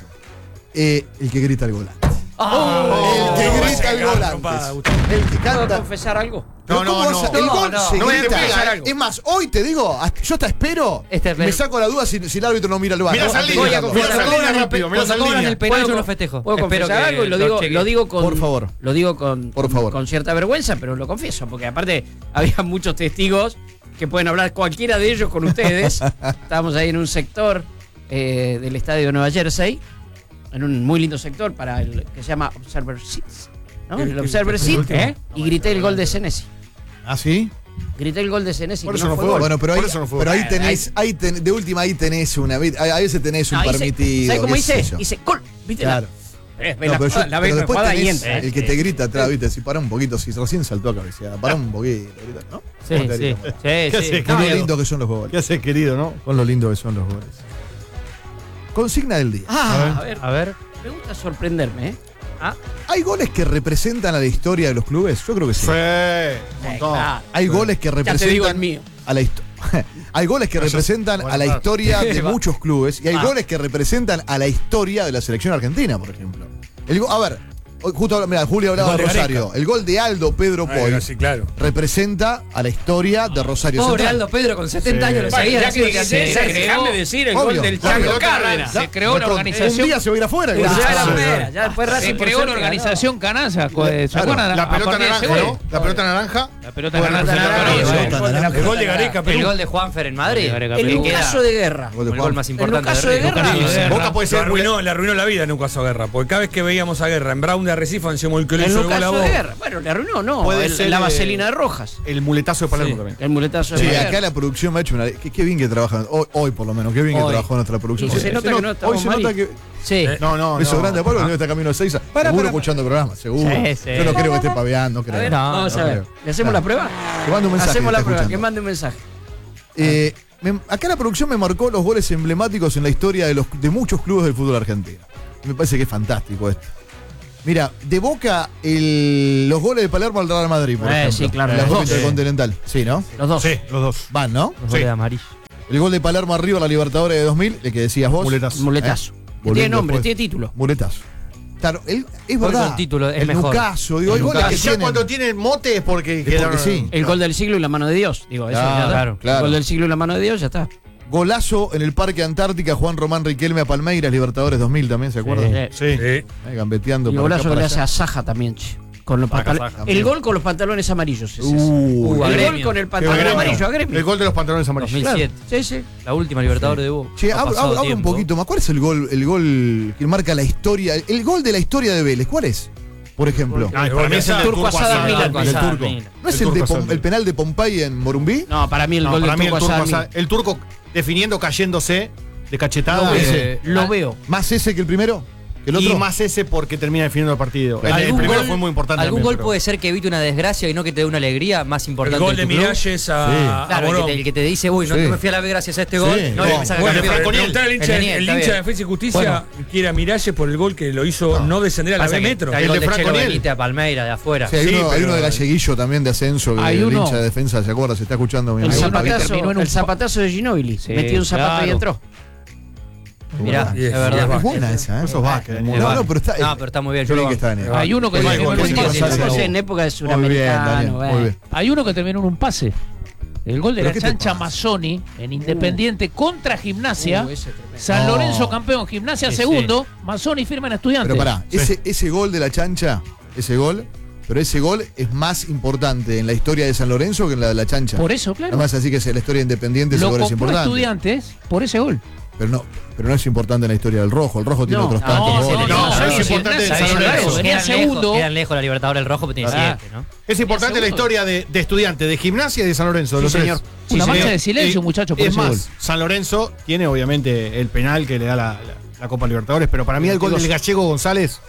El que grita el gol. Ah, El que no, grita el no, gol no, antes. pa, Gustavo. El que ¿Puedo canta. confesar algo? Pero No, ¿cómo no, vas a- no. el gol No, se no voy a grita. confesar algo. Es más, hoy te digo, yo hasta espero. Este es me ver- saco la duda si el árbitro no mira el bar. Mira ¿no? esa Antes de línea, mirarlo. mira esa Cuando línea cobran rápido, el- mira esa cuando cobran línea. el penal yo ¿Puedo lo festejo. Puedo Espero confesar que algo y lo lo digo, chequen. lo digo con. Por favor. Lo digo con, Por favor. con cierta vergüenza, pero lo confieso, porque aparte había muchos testigos que pueden hablar cualquiera de ellos con ustedes. Estábamos ahí en un sector del estadio de Nueva Jersey, en un muy lindo sector para el que se llama Observer Seats. ¿No? El Observer Seat, y grité el gol de Senesi. ¿Ah, sí? Grité el gol de Senesi. Por que eso no fue gol. Bueno, pero Por ahí, eso no fue pero gol. ahí tenés, de última ahí tenés una. A veces tenés un No, hice- permitido. ¿Sabes cómo qué sé hice? yo. Hice gol. ¿Viste? Claro. Ve No, la pero jugada, la pero ve después jugada y tenés entra. el que te grita atrás, viste, si para un poquito, si recién saltó a cabecear, para un poquito, grita, ¿no? Sí, ¿Cómo te sí. grita? Sí, sí. hace? Con lo Miedo. lindo que son los ¿Qué goles. haces, querido, no? Con lo lindo que son los goles. Consigna del día. A ver, A ver. me gusta sorprenderme, ¿eh? ¿Hay goles que representan a la historia de los clubes? Yo creo que sí. Sí, un montón. Claro. Hay goles que Ya te digo el representan mío. a la historia. Hay goles que representan a la historia de muchos clubes y hay goles que representan a la historia de la selección argentina, por ejemplo. A ver, justo mira, Julio hablaba El de gol de Rosario. Gareca. El gol de Aldo Pedro Poy Sí, claro. representa a la historia de Rosario Pobre Central. Aldo Pedro con 70 años lo Vale, seguía. ya que diciendo dijiste que esa, se creó. déjame decir el Obvio. gol del La Chaco pelota Cárdenas. Se creó una Un organización. día se va a ir afuera. Ya Sí, era sí, fuera, ya después Racing Se por creó una suerte organización Canalla. ¿Se Claro, acuerdan? La A pelota partir de ese naranja, gol. ¿no? La pelota naranja. pelota Bueno, ganada. El gol de Gareca, El Perú. gol de Juanfer en Madrid. Gareca, En Perú. un Queda caso de guerra. Gol de el Juan. gol más En un importante caso de guerra. Boca puede ser Le arruinó la vida en un caso de Guerra. Porque cada vez que veíamos a Guerra en Brown de Arrecife, decíamos el que le En hizo un el gol a caso de vos. guerra. Bueno, le arruinó, no. Puede ser, La vaselina de Rojas. el muletazo de Palermo Sí. también. El muletazo de Sí, guerra. acá la producción me ha hecho una. Qué bien que trabajan. Hoy por lo menos, qué bien que Hoy. trabajó nuestra producción. Y se nota que no estamos hoy se mal. nota que. Sí. No, Beso grande a Pablo, que está camino a Seiza. Seguro escuchando el programa, seguro. Sí, sí. Yo no creo que esté paveando, no A ver, creo. vamos a no ver. creo. ¿Le hacemos la prueba? Que mande un mensaje. Hacemos que la está prueba, que escuchando. mande un mensaje. Acá la producción me marcó los goles emblemáticos en la historia de muchos clubes del fútbol argentino. Me parece que es fantástico esto. Mira, de Boca los goles de Palermo al Real Madrid, por ejemplo. sí, claro, En la los Copa dos. Intercontinental. Sí, ¿no? Los dos. Sí, los dos. Van, ¿no? Los goles de amarillo. El gol de Palermo arriba a la Libertadores de 2000, el que decías vos. Muletazo. Muletazo. Volviendo Tiene nombre, después. tiene título. Muletazo. Claro, es Hoy verdad. con título es el mejor. Lucaso, digo, hay El goles que Ya tienen. cuando tienen mote es porque Es porque quedaron. sí. El gol del siglo y la mano de Dios. Digo, eso ya está. Claro, claro. El gol del siglo y la mano de Dios, ya está. Golazo en el Parque Antártica, Juan Román Riquelme a Palmeiras, Libertadores 2000 también, ¿se acuerdan? Sí. Gambeteando Y el por acá, golazo que para le hace allá. a Saja también, che. Con los Saja, pantalones. Saja. El gol con los pantalones amarillos. Es ese. a el gol Gremio. con el pantalón Gremio. amarillo a Gremio. El gol de los pantalones amarillos. 2007. Sí, sí. La última Libertadores de Boca. Che, Ha habla pasado un tiempo. poquito más. ¿Cuál es el gol que marca la historia? El gol de la historia de Vélez, ¿cuál es? Por ejemplo. Ah, para mí es el del Turco Asad Asad. Milan. El del Asad turco. Milan. ¿No es El el, de Turco Asad. el penal de Pompey en Morumbí? No, para mí el No, gol para del mí el Turco turco, Asad. el turco definiendo, cayéndose de cachetada. Lo veo. ¿Más ese que el primero? ¿Que el Y otro? más ese porque termina definiendo el partido. El ¿Algún primero gol- fue muy importante. ¿Algún también, gol pero- puede ser que evite una desgracia y no que te dé una alegría más importante? El gol de en tu club? Miralles a Claro, Morón. el que te dice, uy, no Sí. me fui a la B gracias a este gol. Sí. No, No, me saca Bueno, campeón. pero preguntar al hincha, Es Leniel, el está hincha de bien. Defensa y Justicia quiere a Miralles por el gol que lo hizo no descender a la Pasa B que metro. está el El gol de de Franco Chelo Niel. Benítez a Palmeira, de afuera. Sí, hay, Sí, uno, hay pero- uno de Galleguillo también de ascenso, que Hay el uno- hincha de defensa, ¿se acuerda? Se está escuchando mi El amigo. zapatazo. terminó en un zapatazo de Ginóbili. Sí, Metió un zapato y claro. entró. Mirá, Y es- es verdad. Es buena esa, ¿eh? Eso va, que No, no, pero está, No, pero está muy bien. Qué Yo bien lo que está, Daniel. Hay uno que Muy terminó bien, en un Gonzalo, pase. Gonzalo. Estamos en época de Muy bien, Daniel, suramericano. muy bien. Hay uno que terminó en un pase. El gol de ¿Pero la qué te chancha pasa? Mazzoni en Independiente contra Gimnasia. Ese tremendo. San No. Lorenzo campeón, Gimnasia Sí, segundo. Mazzoni firma en Estudiantes. Pero pará, ese gol de la chancha, pero ese gol es más importante en la historia de San Lorenzo que en la de la chancha. Por eso, claro. Además, así que es la historia independiente, ese Lo gol es compró importante. Estudiantes por ese gol. Pero no es importante en la historia del Rojo. El Rojo tiene No, otros no, tantos no, goles. no, sí, es sí, importante sí, el sí, San claro, Lorenzo. venía segundo. Quedan lejos la Libertadores del Rojo, pero tiene Ah. 7, ¿no? Es importante la segundo. historia de Estudiantes, de Gimnasia y de San Lorenzo. de los Sí, tres. señor. Una Sí, mancha señor. de silencio, Y- muchachos, por Es ese más, gol. San Lorenzo tiene obviamente el penal que le da la Copa Libertadores, pero para mí el gol del Gallego González.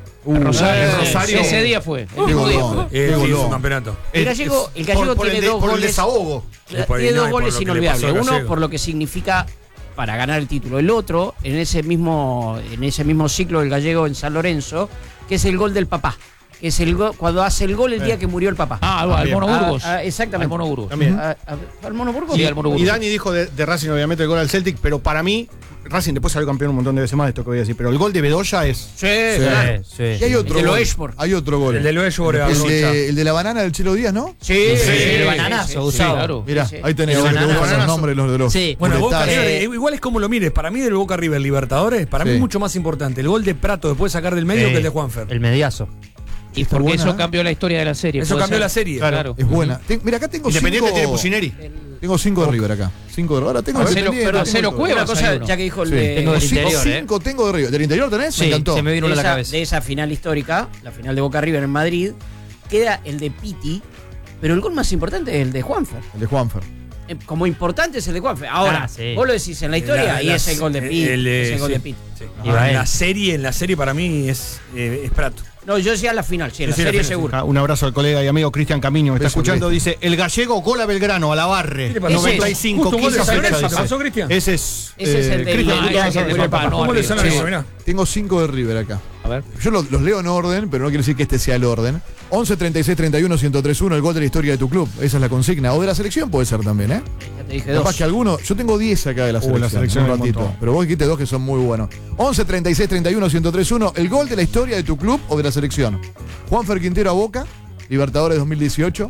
Rosario. Ese día fue. El Qué mismo día golón, fue. qué Sí, es golón. un campeonato. El Gallego por tiene dos por el goles. desahogo. Tiene dos y por goles lo que le inolvidables. pasó a Uno Gallego. por lo que significa para ganar el título. El otro, en ese mismo ciclo del Gallego en San Lorenzo, que es el gol del papá. Que es el cuando hace el gol el día que murió el papá. Ah, al También. Mono Burgos. Exactamente. Al Mono Burgos. También. ¿Al Mono Burgos? Sí, al Mono Burgos. Y Dani dijo de Racing, obviamente, el gol al Celtic, pero para mí, Racing después salió campeón un montón de veces más de esto que voy a decir, pero el gol de Bedoya es. Sí, claro. Y hay otro El de gol. Loeshborg. Hay otro gol. El de Loeshborg a El Rocha. de la banana del Chelo Díaz, ¿no? Sí, el bananazo, sí, Gustavo. claro. Mirá, Sí, sí. ahí tenés El vos que te bananazo. gustan los nombres los de los. Sí. Bueno, Boca puletazos. River, igual es como lo mires. Para mí del Boca River Libertadores, para mí Sí. es mucho más importante el gol de Prato después de sacar del medio que el de Juanfer. El mediazo. Y Está porque buena, eso ¿eh? cambió la historia de la serie. Eso puede cambió ser. la serie. Claro. Es buena. Mira, acá tengo Independiente cinco. tiene Pusineri. Tengo 5 de River acá. 5 de Ahora tengo Marcelo- Independiente, pero tengo Marcelo todo. Cuevas. Una cosa, hay uno. ya que dijo el Sí. de, Tengo del Cinco, interior, ¿eh? cinco tengo de River. ¿Del interior tenés? Sí, Me encantó. se me vino uno a la esa, cabeza. de esa final histórica, la final de Boca River en Madrid, queda el de Piti, pero el gol más importante es el de Juanfer. El de Juanfer. Como importante es el de Juanfer. Ahora, Ah, sí. vos lo decís en la historia y es el gol de Piti. Es el gol de Piti. Sí. Iba En él. la serie para mí es Prato. No, yo decía la final, sí, en la Sí, sí, la serie final, seguro. Ah, un abrazo al colega y amigo Cristian Camino, me está Beso, escuchando. Cristian. Dice: el gallego gol a Belgrano, a la Barre. ¿Qué le pasó? 95, Justo un gol de 15 San fecha, Lorenzo, dice. ¿pasó, Cristian? Ese es. Ese es el del- Cristian, Ah, tú te vas a ese es ver. el del papá, no, ¿Cómo le arriba. San Sí. Lorenzo? Mirá. Tengo 5 de River acá. A ver. Yo los leo en orden, pero no quiere decir que este sea el orden. 11 36 31 1031, el gol de la historia de tu club. Esa es la consigna. O de la selección puede ser también, ¿eh? Ya te dije Capaz dos. que alguno. Yo tengo 10 acá de la selección. La selección un hay un ratito. montón. Pero vos dijiste 2 que son muy buenos. 11 36 31 1031, el gol de la historia de tu club o de la selección. Juanfer Quintero a Boca, Libertadores 2018.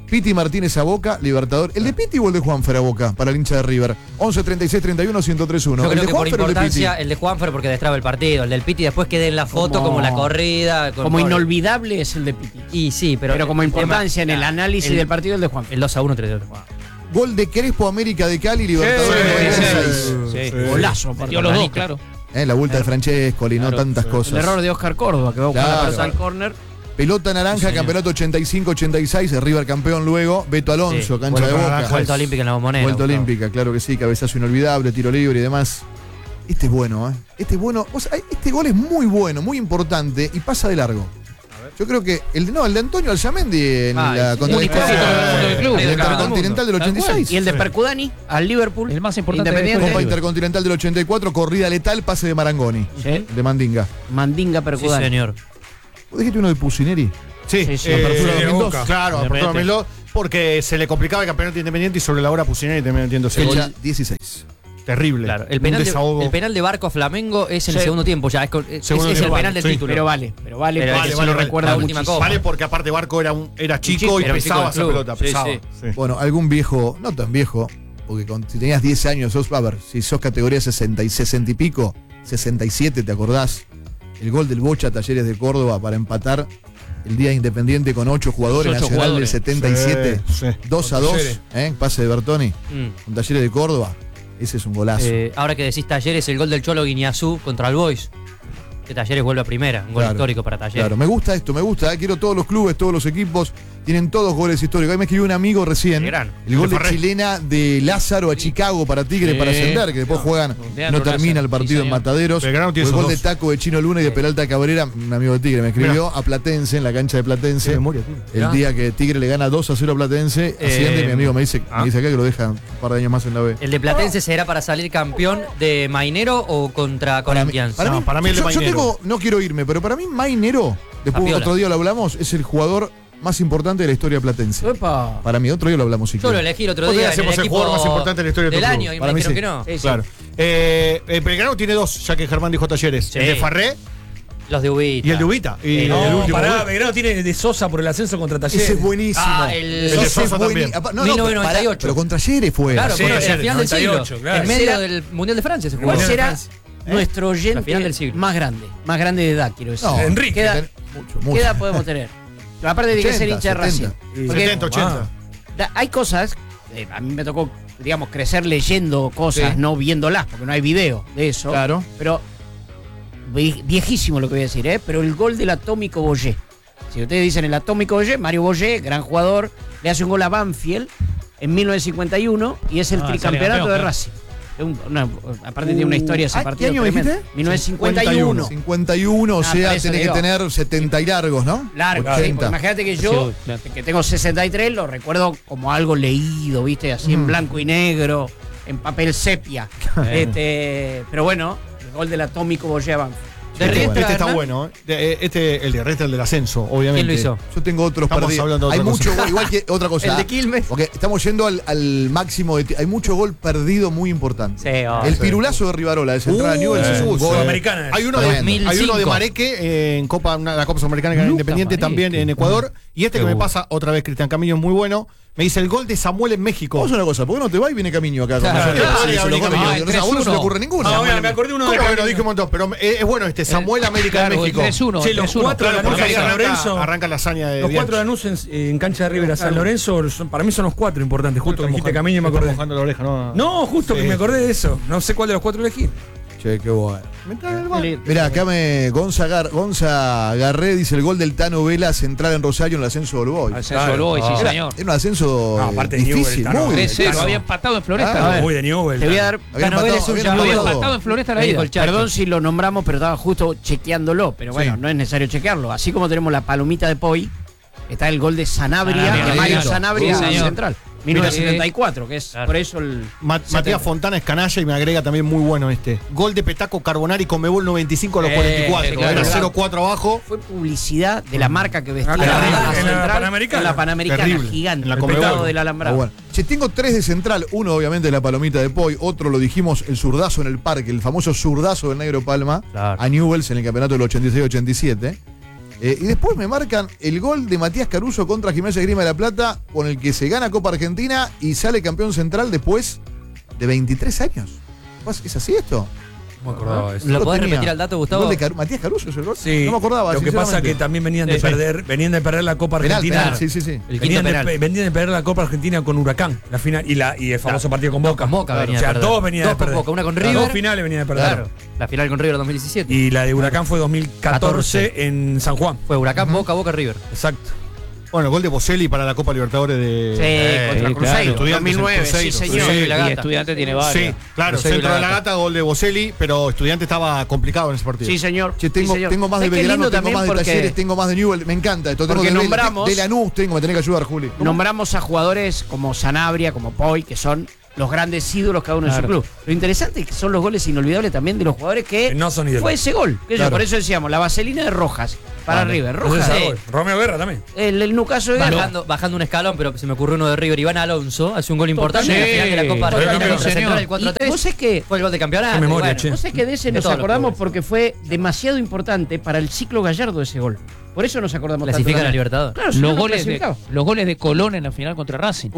Piti Martínez a Boca, Libertador. ¿El de Piti o el de Juanfer a Boca para el hincha de River? 11 36 31 1031. Yo ¿El creo de que por Juanfer o el de Piti? importancia el de Juanfer porque destraba el partido. El del Piti después quede en la foto como la corrida. Como inolvidable es el de Piti. Y sí, pero Pero como importancia en el análisis del partido el de Juan. El 2-1 3-2. Gol de Crespo, América de Cali, Libertadores Sí, 96. sí. Golazo. Metió los dos, claro. La vuelta de Francesco, no tantas cosas. El error de Oscar Córdoba, que va a buscar la Claro. pelota al córner. Pelota naranja, campeonato 85-86, River campeón luego, Beto Alonso, Sí. cancha de Boca. Vuelta olímpica en la Bombonera. Vuelta olímpica, claro que sí, cabezazo inolvidable, tiro libre y demás. Este es bueno, ¿eh? Este es bueno. O sea, este gol es muy bueno, muy importante y pasa de largo. Yo creo que el de Antonio Alzamendi en la contra único el del club. Intercontinental del 86. Y el de Percudani al Liverpool. El más importante de Independiente. Copa Intercontinental del 84, corrida letal, pase de Marangoni, Sí. de Mandinga. Mandinga Sí, Percudani. señor. ¿Vos dijiste uno de Pusineri? Sí, Sí, sí, apertura de 2002. Boca. Claro, apertura 2002, porque se le complicaba el campeonato independiente y sobre la hora Pusineri terminó metiendo ese Fecha gol 16. terrible. Claro, Un desahogo. el penal de Barco a Flamengo es en el Sí. segundo tiempo ya. Es Segundo el tiempo, penal del sí. título. Pero vale. Pero Vale, que vale, lo vale. recuerda La última copa. Vale porque aparte Barco era chico y era chico pesaba del esa club. pelota, Sí, pesaba. sí. Sí. Bueno, algún viejo, no tan viejo, porque si tenías 10 años, a ver, si sos categoría 60 y pico, 67, ¿te acordás? El gol del Bocha Talleres de Córdoba para empatar el día Independiente con 8 jugadores, Ocho Nacional jugadores. del 77, Sí, sí. 2-2, Talleres. pase de Bertoni, Mm. con Talleres de Córdoba. Ese es un golazo. Ahora que decís Talleres, el gol del Cholo Guiñazú contra el Boys. Que Talleres vuelve a primera. Un gol Claro, histórico para Talleres. Claro, me gusta esto, me gusta. Quiero todos los clubes, todos los equipos. Tienen todos goles históricos. Ahí me escribió un amigo recién. Gran. El gol de Farré. chilena de Lázaro a Chicago para Tigre Sí. para ascender, que después juegan, Leandro no termina Lázaro, el partido sí, en señor. Mataderos. Belgrano O tiene el esos gol de dos. Taco de Chino Luna y de Peralta Cabrera, un amigo de Tigre, me escribió a Platense, en la cancha de Platense. Qué memoria tiene. El día que Tigre le gana 2-0 a Platense, asciende, mi amigo me dice acá que lo dejan un par de años más en la B. ¿El de Platense será para salir campeón de Mainero o contra Corinthians? para mí el de yo Mainero. tengo, no quiero irme, pero para mí Mainero, después Tapiola. otro día lo hablamos, es el jugador más importante de la historia platense. Epa. Para mí, otro día lo hablamos si Yo lo quieren. elegí el otro Otro día día. en hacemos el equipo jugador más importante de la historia de del tu club. año y Para me mí dijeron sí. que no. Sí, sí. Claro. Belgrano tiene dos, ya que Germán dijo Talleres. Sí. El de Farré Los de Ubita. y el de Ubita. Y el No, último pará, gol. Belgrano tiene de Sosa por el ascenso contra Talleres. Ese es buenísimo. Ah, el de Ese Sosa es también. No, 1998. pero contra Talleres fue. Claro, Sí, fue en sí, la final del siglo. 98, claro. En medio Será- del Mundial de Francia se jugó. ¿Cuál Bueno, será Francia. nuestro La final oyente del siglo. más grande de edad, quiero decir? No, Enrique. ¿Qué edad, Mucho. qué edad podemos tener? Aparte de que 80, ser hincha de Racing. 70. Porque 70, 80. hay cosas, a mí me tocó, digamos, crecer leyendo cosas, Sí. no viéndolas, porque no hay video de eso. Claro. Pero viejísimo lo que voy a decir, pero el gol del Atómico Boyé. Si ustedes dicen el Atómico Boyé, Mario Boyé, gran jugador, le hace un gol a Banfield en 1951 y es el Ah, tricampeonato sale campeón, de claro. Racing. Aparte tiene una historia ese ¿qué partido. año me tremenda. dijiste? 1951. 51, o sea, por eso tenés que digo. tener 70 y largos, ¿no? Largo, sí, 80. porque imagínate que yo, Sí, claro. que tengo 63, lo recuerdo como algo leído, ¿viste? Así en blanco y negro, en papel sepia. Pero bueno, el gol del Atómico Boyé a Banfield. De Riestra, Este está Hernán. bueno. El de Riestra, el del ascenso, obviamente. ¿Quién lo hizo? Yo tengo otros Estamos perdidos. hablando de Hay otra mucho cosa. gol, igual que otra cosa. El de Quilmes. Porque estamos yendo al máximo de. Hay mucho gol perdido muy importante. Sí, El pirulazo de Rivarola de Central Newell's es un gol. Sudamericana. Hay uno, Tremendo. hay uno de 2005. Mareque en la Copa Sudamericana que era Luca Independiente Mareque. también en Ecuador. Y este que me pasa otra vez, Cristian Camillo, es muy bueno. Me dice el gol de Samuel en México. Vamos a una cosa, ¿por qué no te va y viene Camino acá? Claro, Con nosotros? claro, Sí, claro, se lo claro, come. claro, No sé, a vos no se le ocurre ninguno. Ah, bueno, me acordé uno de ¿Cómo que no Camino. dije un montón? Pero es bueno este Samuel América Claro, de el México. 3-1. Che, los 3-1. cuatro de la Porque Nusa ahí de San arranca, Lorenzo. arranca la hazaña de Los Bianchi. cuatro de Lanús en cancha de River a San Lorenzo, para mí son los cuatro importantes. Justo que dijiste Mojando- Camino y me está acordé. mojando la oreja, ¿no? No, justo Sí. que me acordé de eso. No sé cuál de los cuatro elegir. Che, qué bueno. Mirá, acá Gonza Garré dice el gol del Tano Vela central en Rosario en el ascenso del Boy. Ascenso del Boy, sí, Era, señor. era un ascenso No, aparte de difícil, Newell, Tano. muy 3-0, Tano. había empatado en Floresta. Ah, A ver, Muy de Newell. Te voy a dar, Habían Cano Vélez empatado, es un habían había llamado. empatado. empatado en Floresta la Me dijo ida. el Chacho. perdón si lo nombramos, pero estaba justo chequeándolo. Pero bueno, Sí. no es necesario chequearlo. Así como tenemos la palomita de Poi, está el gol de Sanabria, Sanabria, de Mario claro. Sanabria Sí, señor. Central. 1974, que es Claro. por eso el. Matías Fontana es canalla y me agrega también muy bueno este. Gol de Petaco Carbonari con Mebol 95 a los 44. claro. Era 0-4 abajo. Fue publicidad de la marca que vestía Ah, la en la Central, Panamericana. en la Panamericana, Terrible. gigante, En la el Conmebol. pecado del Ah, alambrado. bueno. Che, tengo 3 de Central. Uno, obviamente, la palomita de Poi. Otro, lo dijimos, el zurdazo en el parque. El famoso zurdazo del Negro Palma Claro. a Newell's en el campeonato del 86-87. Y después me marcan el gol de Matías Caruso contra Gimnasia Grima de la Plata, con el que se gana Copa Argentina y sale campeón central después de 23 años. ¿Es así esto? No me acordaba de eso. ¿Lo Yo podés tenía. repetir al dato, Gustavo? ¿El gol de Matías Caruso es el gol? Sí, No me acordaba. lo que pasa es sinceramente. que también venían de perder la Copa Penal, Argentina. penal, sí. El quinto Venían penal. de perder la Copa Argentina con Huracán, la final y el famoso partido con Boca. Con Boca Claro, venía o sea, de perder. dos venían de Dos con perder. Boca, una con Las River. dos finales venían de perder. Claro. La final con River 2017. Y la de Huracán fue 2014 en San Juan. Fue Huracán, Boca, Boca, River. Exacto. Bueno, el gol de Boselli para la Copa Libertadores de. Contra claro. Cruzeiro, Estudiantes en 2009, sí Cruzeiro. señor. Sí, la Y Gata. Estudiante tiene varias. Sí, claro, Cruzeiro y centro de la la Gata. Gata, gol de Boselli, pero Estudiante estaba complicado en ese partido. Sí, señor. Che, Sí, señor. tengo más de ¿Sabés qué Belgrano, lindo tengo también? más de Porque Talleres, tengo más de Newell. Me encanta esto. Tengo Porque de nombramos- de Lanús, me tenés que ayudar, Juli. Nombramos a jugadores como Sanabria, como Poi, que son los grandes ídolos cada uno en su Claro. club. Lo interesante es que son los goles inolvidables también de los jugadores que No son ídolos. fue ese gol. Claro. Por eso decíamos, la vaselina de Rojas para River. Rojas, Entonces, Romeo Guerra también. el Nucaso de Guerra. Bajando un escalón, pero se me ocurrió uno de River. Iván Alonso hace un gol importante en la Sí. final de la Copa Totalmente, Argentina contra señor. Central, el Y 4-3. vos sabés que Fue el gol de campeonato. Qué memoria, bueno. che. Vos sabés que de ese De nos todos los acordamos jugadores. porque fue demasiado importante para el ciclo Gallardo ese gol. Por eso nos acordamos tanto. Clasifica a la también. Libertadores. Claro, si no, Los no goles, clasificaba. los goles de Colón en la final contra Racing.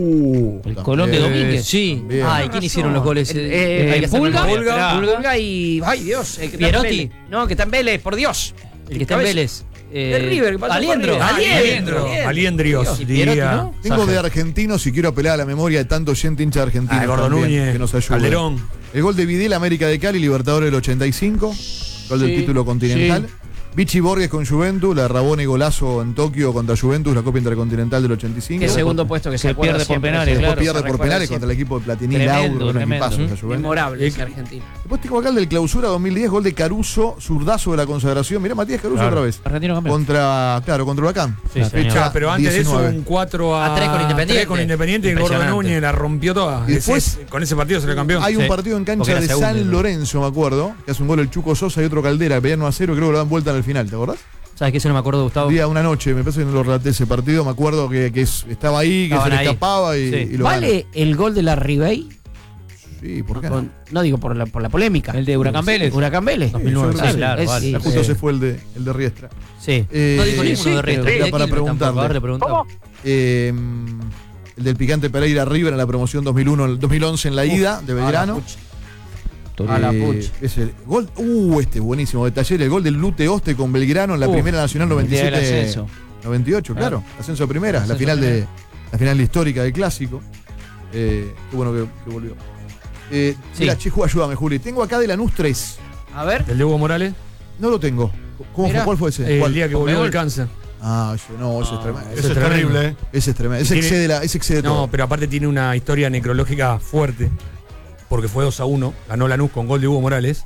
El También. Colón de Domínguez. Sí. Bien. Ay, ¿quién hicieron los goles? Hay que hacer Pulga, memoria. Pulga y. Ay, Dios. Que está en Pierotti. Vélez. No, que está en Vélez, por Dios. El que está en Vélez. De River, que pasó por Aliendro. River. Aliendrios. Y Pierotti, diría. ¿no? Tengo de argentinos y quiero apelar a la memoria de tanto gente hincha de Argentina. Gordo también, Núñez, que nos ayude. Calderón. El gol de Videla, América de Cali, Libertadores del 85. Gol del Sí, título continental. Vichy Borges con Juventus, la Rabone golazo en Tokio contra Juventus, la Copa Intercontinental del 85. Que segundo puesto que se Que acuerda pierde por siempre. penales, Después claro, pierde se por recuerda penales siempre. contra el equipo de Platini, Tremendo, Lauro, un tremendo. equipazo esa Juventus. Memorable ese argentino. Después tengo acá el del clausura 2010, gol de Caruso, zurdazo de la consagración. Mirá, Matías Caruso Claro. otra vez. Argentino campeón. Contra Huracán. Sí, La señor. fecha Pero antes 19. de eso un 4 a 3 con Independiente. 3 con Independiente y el Gordo Impresionante. Núñez la rompió toda. Y después- con ese partido se le campeón. Hay un Sí, partido en porque cancha era de segundo, San ¿no? Lorenzo, me acuerdo, que hace un gol el Chuco Sosa y otro Caldera, pelean 1-0, creo que lo dan vuelta en el final, ¿te acordás? ¿Sabes qué? Eso no me acuerdo, Gustavo. Un día, una noche, me parece que no lo relaté ese partido, me acuerdo que estaba ahí, que Estaban se le ahí. escapaba y, Sí. y lo gana. ¿Vale el gol de la Ribey? Sí, ¿por qué no? No digo por la polémica. El de Huracán Vélez. Huracán Vélez. 2009. yo creo que Sí, claro, Es- vale. sí, Justo sí. se fue el de Riestra. Sí. Eh, No dijo ninguno sí, de Riestra. pero era De para Quilmes tampoco, preguntarle. a ver, le preguntamos. El del Picante Pereira River en la promoción 2011 en la ida de Belgrano. A la pucha. Es el gol, este buenísimo de Talleres, el gol del Lute Oste con Belgrano en la Primera Nacional el día del 97 ascenso. 98, claro, ascenso a primera, Ascenso la final a la final histórica del clásico. Qué bueno que volvió. Sí. Mira, Chihu, ayúdame, Juli. Tengo acá de Lanús 3. A ver. El de Hugo Morales. No lo tengo. ¿Cómo Mirá. fue? ¿Cuál fue ese? ¿Cuál? El día que volvió del cáncer. Ah, ese es tremendo. Eso es terrible, ¿eh? Ese es tremendo. Ese Tiene- excede todo. No, pero aparte tiene una historia necrológica fuerte. Porque fue 2-1. Ganó Lanús con gol de Hugo Morales.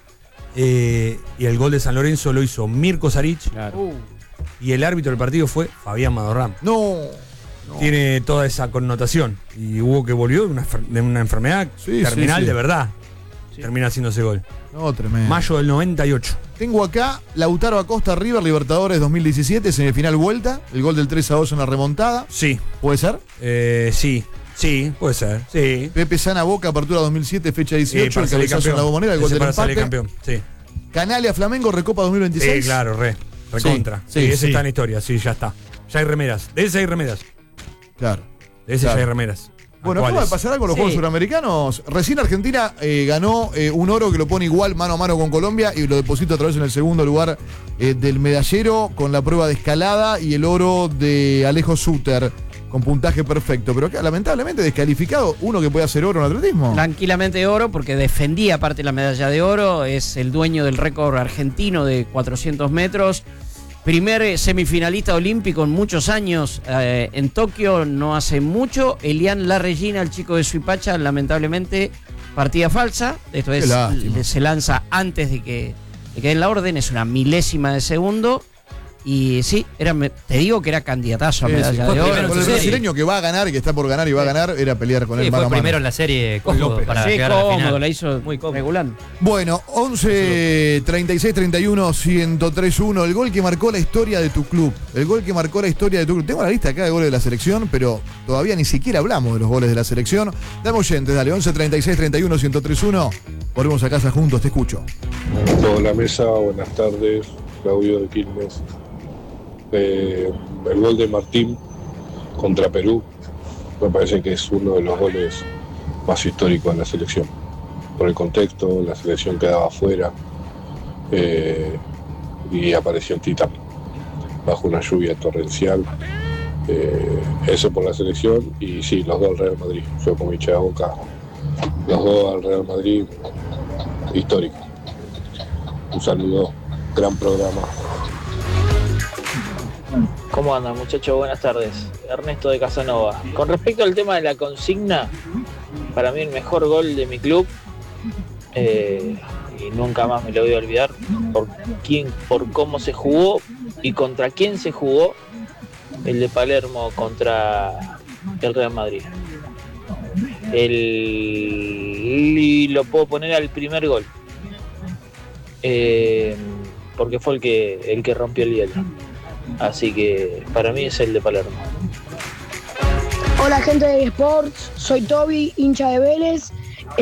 Y el gol de San Lorenzo lo hizo Mirko Saric. Claro. Y el árbitro del partido fue Fabián Madorrán. No. Tiene toda esa connotación. Y Hugo que volvió de una enfermedad Sí, terminal sí, sí. de verdad. Termina haciendo ese gol. No, tremendo. Mayo del 98. Tengo acá Lautaro Acosta River Libertadores 2017, semifinal vuelta. El gol del 3-2 en la remontada. Sí. ¿Puede ser? Sí. Sí, puede ser. Sí. Pepe Sana Boca, apertura 2007, fecha 18. para El salir cabezazo en la campeón. bombonera, el gol Ese del para salir empate. campeón. Sí. Canalia Flamengo, Recopa 2026. Sí, claro, recontra. Sí, Sí, sí, ese sí. está en la historia, sí, ya está. Ya hay remeras. De ese hay remeras. Claro. De ese Claro. ya hay remeras. Bueno, acaba de pasar algo con los Sí. Juegos Suramericanos. Recién Argentina ganó un oro que lo pone igual mano a mano con Colombia y lo deposita otra vez en el segundo lugar del medallero con la prueba de escalada y el oro de Alejo Suter con puntaje perfecto. Pero acá, lamentablemente, descalificado uno que puede hacer oro en atletismo. Tranquilamente oro, porque defendía aparte la medalla de oro. Es el dueño del récord argentino de 400 metros. Primer semifinalista olímpico en muchos años en Tokio, no hace mucho. Elian Larregina, el chico de Suipacha, lamentablemente partida falsa. Esto Qué es, lástima. se lanza antes de que quede en la orden, es una milésima de segundo. Y sí, te digo que era candidatazo a Sí, medalla fue de primero oro. con el Sí. brasileño que va a ganar y que está por ganar y va a ganar, era pelear con Sí, él mano fue a mano. primero en la serie cómodo para Sí, llegar a la cómodo, final. la hizo Muy cómodo. regulando. Bueno, 11, 36, 31, 103, 1. El gol que marcó la historia de tu club. El gol que marcó la historia de tu club. Tengo la lista acá de goles de la selección, pero todavía ni siquiera hablamos de los goles de la selección. Dame oyentes, dale. 11, 36, 31, 103, 1. Volvemos a casa juntos, te escucho. Toda la mesa, buenas tardes, Claudio de Quilmes. el gol de Martín contra Perú me parece que es uno de los goles más históricos en la selección. Por el contexto, la selección quedaba afuera y apareció en Titán bajo una lluvia torrencial. Eso por la selección y sí, los dos al Real Madrid. Yo como hincha de Boca, los dos al Real Madrid, histórico. Un saludo, gran programa. ¿Cómo andan, muchachos? Buenas tardes. Ernesto de Casanova. Con respecto al tema de la consigna, para mí el mejor gol de mi club, y nunca más me lo voy a olvidar, por cómo se jugó y contra quién se jugó, el de Palermo contra el Real Madrid. Y lo puedo poner al primer gol, porque fue el que rompió el hielo. Así que para mí es el de Palermo. Hola gente de Sports, soy Toby, hincha de Vélez.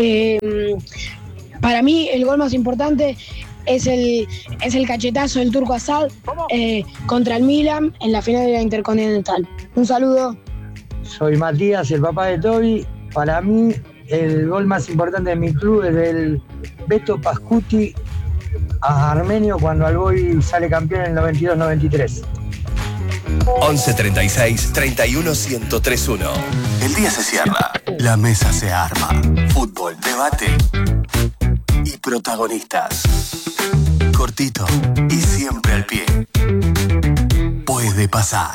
Para mí el gol más importante es el cachetazo del Turco Asad contra el Milan en la final de la Intercontinental. Un saludo. Soy Matías, el papá de Toby. Para mí el gol más importante de mi club es del Beto Pascuti a Armenio cuando Alboy sale campeón en el 92-93. 11 36 31 1031. El día se cierra, la mesa se arma. Fútbol, debate y protagonistas. Cortito y siempre al pie. Puede pasar.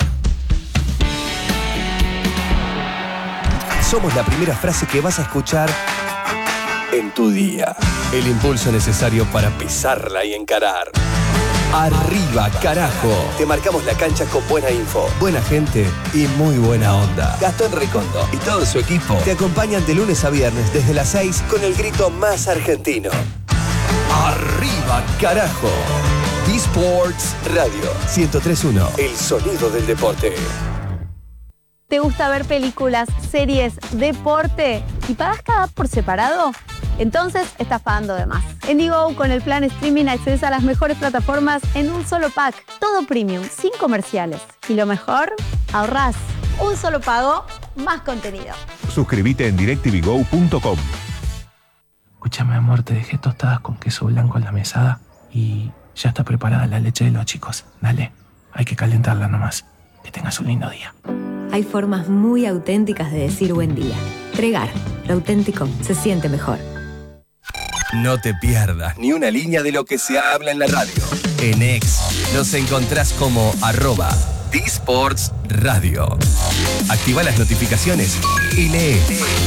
Somos la primera frase que vas a escuchar en tu día. El impulso necesario para pisarla y encarar. Arriba, carajo. Te marcamos la cancha con buena info, buena gente y muy buena onda. Gastón Recondo y todo su equipo te acompañan de lunes a viernes desde las 6 con el grito más argentino. Arriba, carajo. D-Sports Radio 103.1. El sonido del deporte. ¿Te gusta ver películas, series, deporte y pagas cada por separado? Entonces estás pagando de más. En Digo, con el plan streaming accedes a las mejores plataformas en un solo pack. Todo premium, sin comerciales. Y lo mejor, ahorrás. Un solo pago, más contenido. Suscríbete en directvgo.com. Escúchame, amor, te dejé tostadas con queso blanco en la mesada y ya está preparada la leche de los chicos. Dale, hay que calentarla nomás. Que tengas un lindo día. Hay formas muy auténticas de decir buen día. Tregar, lo auténtico se siente mejor. No te pierdas ni una línea de lo que se habla en la radio. En X nos encontrás como @D-Sports Radio. Activa las notificaciones y lee.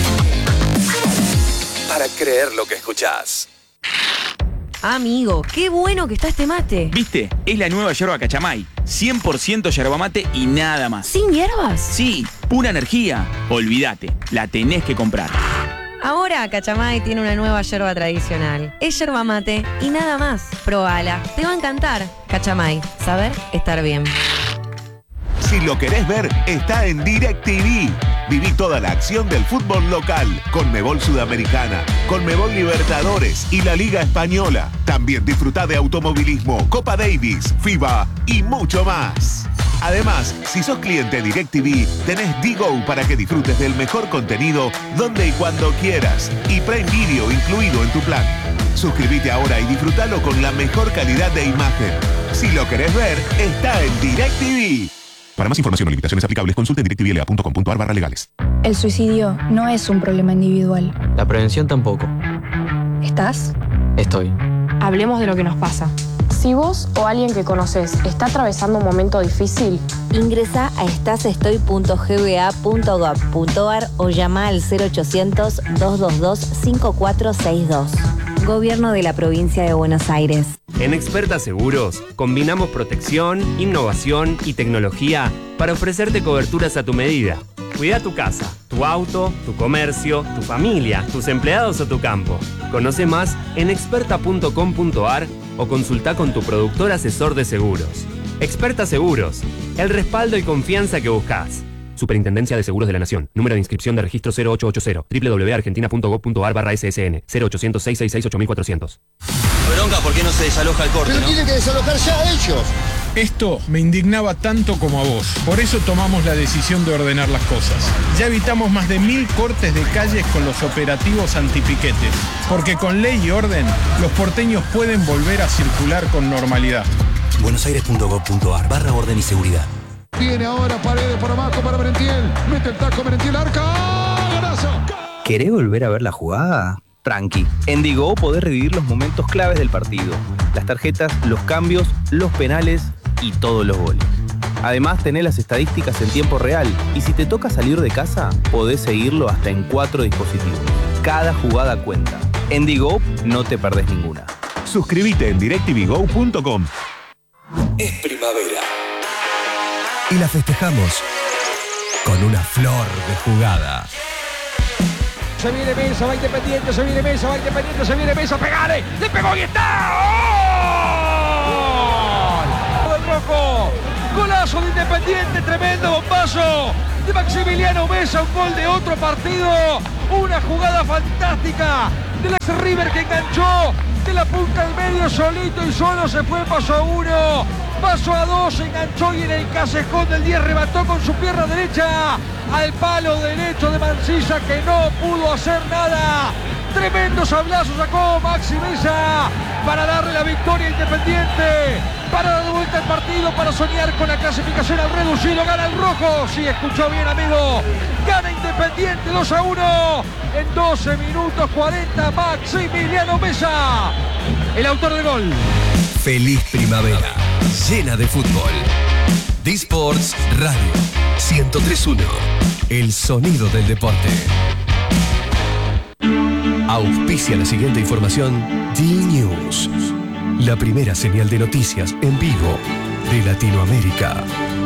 Para creer lo que escuchás. Amigo, qué bueno que está este mate. ¿Viste? Es la nueva yerba Cachamay. 100% yerba mate y nada más. ¿Sin hierbas? Sí, pura energía. Olvídate, la tenés que comprar. Ahora Cachamay tiene una nueva yerba tradicional. Es yerba mate y nada más. Probala, te va a encantar. Cachamay, saber estar bien. Si lo querés ver, está en DirecTV. Viví toda la acción del fútbol local, Conmebol Sudamericana, Conmebol Libertadores y la Liga Española. También disfrutá de automovilismo, Copa Davis, FIBA y mucho más. Además, si sos cliente DirecTV, tenés Digo para que disfrutes del mejor contenido donde y cuando quieras. Y Prime Video incluido en tu plan. Suscríbete ahora y disfrutalo con la mejor calidad de imagen. Si lo querés ver, está en DirecTV. Para más información o limitaciones aplicables, consulte directvla.com.ar/legales. El suicidio no es un problema individual. La prevención tampoco. ¿Estás? Estoy. Hablemos de lo que nos pasa. Si vos o alguien que conoces está atravesando un momento difícil, ingresa a estasestoy.gba.gov.ar o llama al 0800-222-5462. Gobierno de la Provincia de Buenos Aires. En Experta Seguros, combinamos protección, innovación y tecnología para ofrecerte coberturas a tu medida. Cuida tu casa, tu auto, tu comercio, tu familia, tus empleados o tu campo. Conoce más en experta.com.ar o consulta con tu productor asesor de seguros. Experta Seguros, el respaldo y confianza que buscas. Superintendencia de Seguros de la Nación. Número de inscripción de registro 0880. www.argentina.gov.ar/SSN. 0800-666-8400. Bronca, ¿por qué no se desaloja el corte, pero no? tienen que desalojar ya ellos. Esto me indignaba tanto como a vos. Por eso tomamos la decisión de ordenar las cosas. Ya evitamos más de 1000 cortes de calles con los operativos antipiquetes. Porque con ley y orden, los porteños pueden volver a circular con normalidad. buenosaires.gov.ar/orden y seguridad. Viene ahora Paredes por abajo para Merentiel. Mete el taco Merentiel, arca. ¡Golazo! ¿Querés volver a ver la jugada? Tranqui. En Digo podés revivir los momentos claves del partido. Las tarjetas, los cambios, los penales y todos los goles. Además, tenés las estadísticas en tiempo real. Y si te toca salir de casa, podés seguirlo hasta en 4 dispositivos. Cada jugada cuenta. En Digo no te perdés ninguna. Suscríbete en directvgo.com. Es primavera. Y la festejamos con una flor de jugada. Se viene Mesa, va Independiente, se viene Mesa, va Independiente, se viene Mesa, pegale, le pegó y está. ¡Gol! ¡Del rojo! Golazo de Independiente, tremendo bombazo de Maximiliano Mesa, un gol de otro partido, una jugada fantástica del ex River que enganchó de la punta del medio solito y solo se fue, paso a 1, paso a 2, enganchó y en el callejón del 10 remató con su pierna derecha al palo derecho de Mancilla que no pudo hacer nada. Tremendo sablazo sacó Maxi Mesa para darle la victoria a Independiente, para dar de vuelta el partido, para soñar con la clasificación al reducido. Gana el rojo, sí, escuchó bien, amigo. Gana Independiente 2-1 en 12 minutos 40. Maximiliano Mesa, el autor del gol. Feliz primavera, llena de fútbol. D-Sports Radio 103.1, el sonido del deporte. Auspicia la siguiente información D-News, la primera señal de noticias en vivo de Latinoamérica.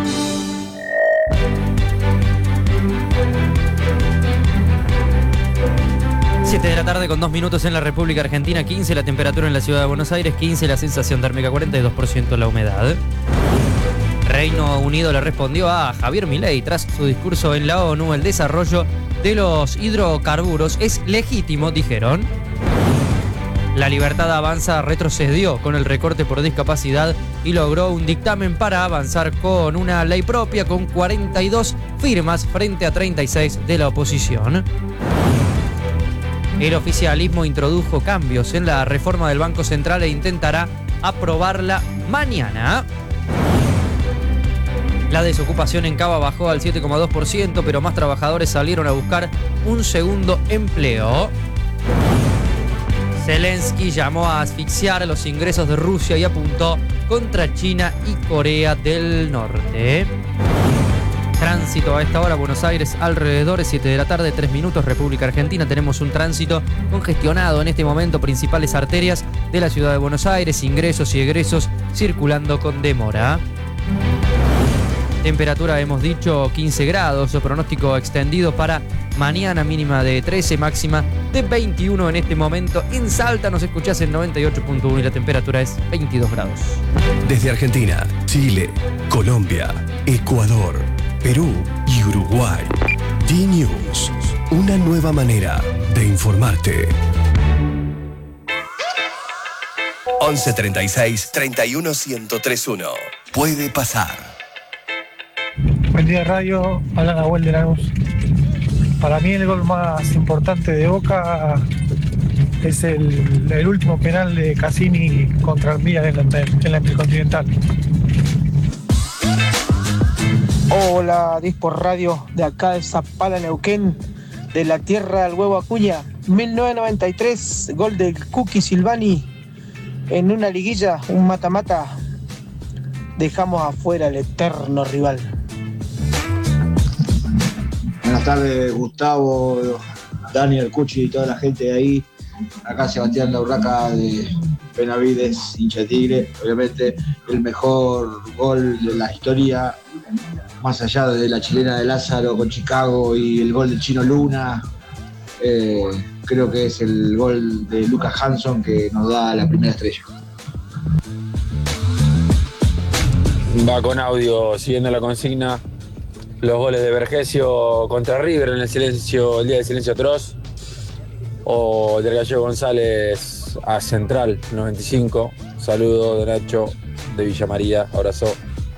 Siete de la tarde con 2 minutos en la República Argentina, 15 la temperatura en la ciudad de Buenos Aires, 15 la sensación térmica, 42% la humedad. Reino Unido le respondió a Javier Milei tras su discurso en la ONU. El desarrollo de los hidrocarburos es legítimo, dijeron. La Libertad Avanza retrocedió con el recorte por discapacidad y logró un dictamen para avanzar con una ley propia con 42 firmas frente a 36 de la oposición. El oficialismo introdujo cambios en la reforma del Banco Central e intentará aprobarla mañana. La desocupación en Cava bajó al 7,2%, pero más trabajadores salieron a buscar un segundo empleo. Zelensky llamó a asfixiar los ingresos de Rusia y apuntó contra China y Corea del Norte. Tránsito a esta hora, Buenos Aires, alrededor 7 de la tarde, 3 minutos, República Argentina. Tenemos un tránsito congestionado en este momento, principales arterias de la ciudad de Buenos Aires, ingresos y egresos circulando con demora. Temperatura, hemos dicho, 15 grados, pronóstico extendido para mañana, mínima de 13, máxima de 21 en este momento. En Salta nos escuchás en 98.1 y la temperatura es 22 grados. Desde Argentina, Chile, Colombia, Ecuador, Perú y Uruguay. D-News, una nueva manera de informarte. 11 36 31 1031. Puede pasar. Buen día, radio. Habla Nahuel de Lanús. Para mí el gol más importante de Boca es el último penal de Cassini contra Armilla en la Intercontinental. Hola, Dispor Radio, de acá de Zapala, Neuquén, de la tierra del huevo Acuña. 1993, gol de Cookie Silvani en una liguilla, un mata-mata. Dejamos afuera al eterno rival. Buenas tardes, Gustavo, Daniel, Cuchi y toda la gente de ahí. Acá Sebastián Laurraca de Benavides, hincha Tigre. Obviamente el mejor gol de la historia, más allá de la chilena de Lázaro con Chicago y el gol del Chino Luna. Creo que es el gol de Lucas Hanson que nos da la primera estrella. Va con audio, siguiendo la consigna. Los goles de Vergesio contra River en el día de silencio atroz, o del Gallego González a Central 95. Saludos de Nacho de Villa María. Abrazo.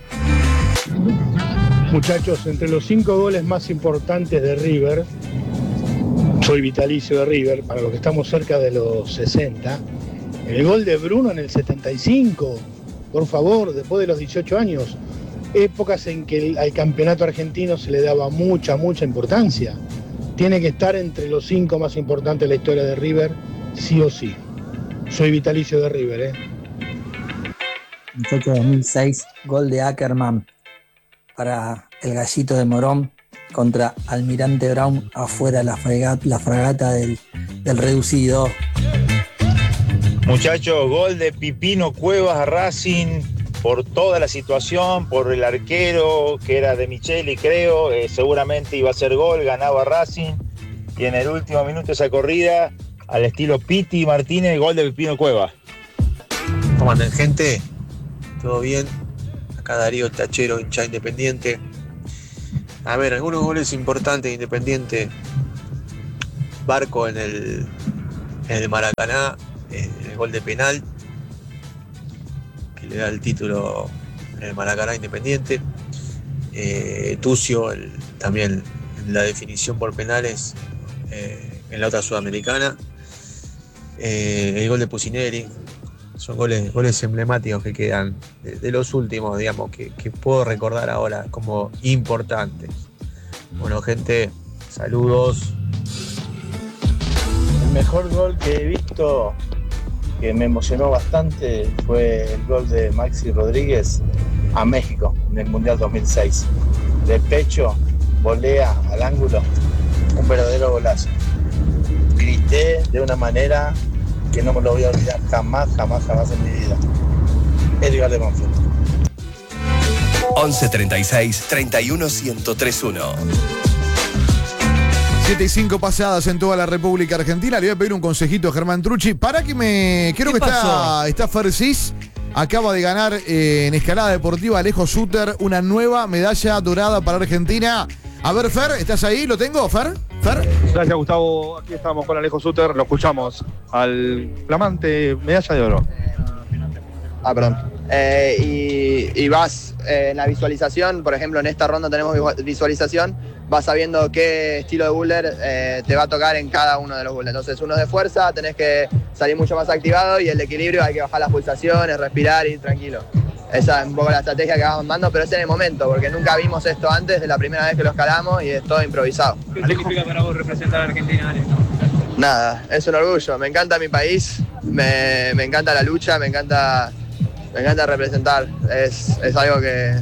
Muchachos, entre los 5 goles más importantes de River, soy vitalicio de River, para los que estamos cerca de los 60, el gol de Bruno en el 75, por favor, después de los 18 años, épocas en que al campeonato argentino se le daba mucha importancia. Tiene que estar entre los 5 más importantes de la historia de River, sí o sí. Soy vitalicio de River, Muchacho 2006, gol de Ackerman para el Gallito de Morón contra Almirante Brown afuera la fragata del reducido. Muchachos, gol de Pipino Cuevas a Racing por toda la situación, por el arquero que era de Micheli, creo, seguramente iba a ser gol, ganaba Racing, y en el último minuto de esa corrida, al estilo Piti Martínez, gol de Pipino Cuevas. ¿Cómo andan, gente? ¿Todo bien? Acá Darío Tachero, hincha Independiente. A ver, algunos goles importantes de Independiente. Barco en el Maracaná, el gol de penal, que le da el título en el Maracaná Independiente. Tucio, también la definición por penales en la otra Sudamericana. El gol de Pusineri. Son goles emblemáticos que quedan de los últimos, digamos, que puedo recordar ahora como importantes. Bueno, gente, saludos. El mejor gol que he visto, que me emocionó bastante, fue el gol de Maxi Rodríguez a México en el Mundial 2006. De pecho, volea al ángulo, un verdadero golazo. Grité de una manera que no me lo voy a olvidar jamás en mi vida. Edgar de Monfort. 11 36 31 1031. 7:05 pasadas en toda la República Argentina. Le voy a pedir un consejito a Germán Trucci. Para que me. Creo que está Fercis. Acaba de ganar en escalada deportiva Alejo Suter una nueva medalla dorada para Argentina. A ver, Fer, ¿estás ahí? ¿Lo tengo, Fer? Gracias, Gustavo. Aquí estamos con Alejo Suter. Lo escuchamos al flamante medalla de oro. Perdón. Y vas en la visualización, por ejemplo, en esta ronda tenemos visualización, vas sabiendo qué estilo de boulder te va a tocar en cada uno de los boulders. Entonces, uno de fuerza, tenés que salir mucho más activado, y el de equilibrio hay que bajar las pulsaciones, respirar y ir tranquilo. Esa es un poco la estrategia que vamos dando, pero es en el momento, porque nunca vimos esto antes, es la primera vez que lo escalamos y es todo improvisado. ¿Qué significa para vos representar a Argentina, Ale? Nada, es un orgullo, me encanta mi país, me encanta la lucha, me encanta representar, es algo que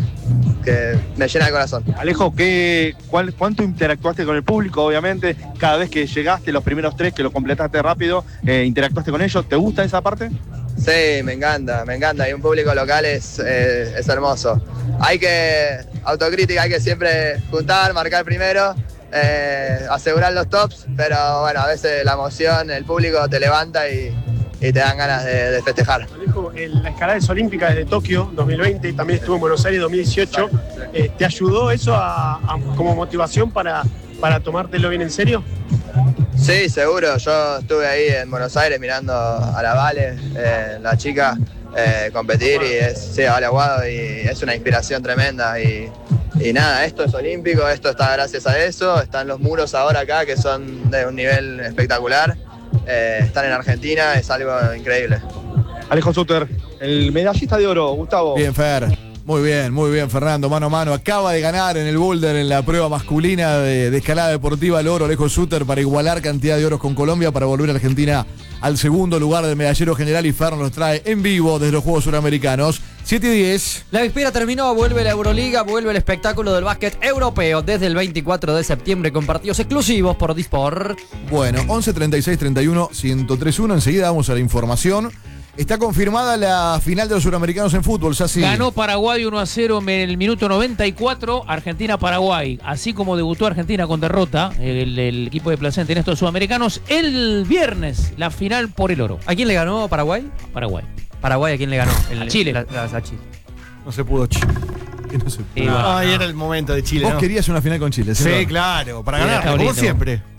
me llena el corazón. Alejo, ¿cuánto interactuaste con el público? Obviamente, cada vez que llegaste, los primeros 3 que lo completaste rápido, interactuaste con ellos. ¿Te gusta esa parte? Sí, me encanta. Y un público local es hermoso. Hay que, autocrítica, hay que siempre juntar, marcar primero, asegurar los tops, pero bueno, a veces la emoción, el público te levanta y te dan ganas de festejar. Alejo, la escalada es olímpica desde Tokio 2020 y también estuvo en Buenos Aires 2018. ¿Te ayudó eso como motivación para tomártelo bien en serio? Sí, seguro. Yo estuve ahí en Buenos Aires mirando a la Vale, la chica, competir, y Vale Aguado, y es una inspiración tremenda. Y nada, esto es olímpico, esto está gracias a eso. Están los muros ahora acá, que son de un nivel espectacular. Estar en Argentina es algo increíble. Alejo Suter, el medallista de oro, Gustavo. Bien, Fer. Muy bien, Fernando, mano a mano. Acaba de ganar en el boulder en la prueba masculina de escalada deportiva el oro Alejo Suter para igualar cantidad de oros con Colombia, para volver a Argentina al segundo lugar del medallero general, y Fer nos trae en vivo desde los Juegos Suramericanos. 7:10. La víspera terminó, vuelve la Euroliga, vuelve el espectáculo del básquet europeo desde el 24 de septiembre con partidos exclusivos por Disport. Bueno, 11 36 31 1031. Enseguida vamos a la información. Está confirmada la final de los suramericanos en fútbol, Sassi. Ganó Paraguay 1-0 en el minuto 94, Argentina-Paraguay. Así como debutó Argentina con derrota, el equipo de Placente en estos sudamericanos, el viernes, la final por el oro. ¿A quién le ganó Paraguay? Paraguay. ¿Paraguay a quién le ganó? A Chile. A Chile. No se pudo Chile. No se pudo. Ahí era el momento de Chile. Vos querías una final con Chile, ¿sí? Sí, claro, para ganar, como siempre.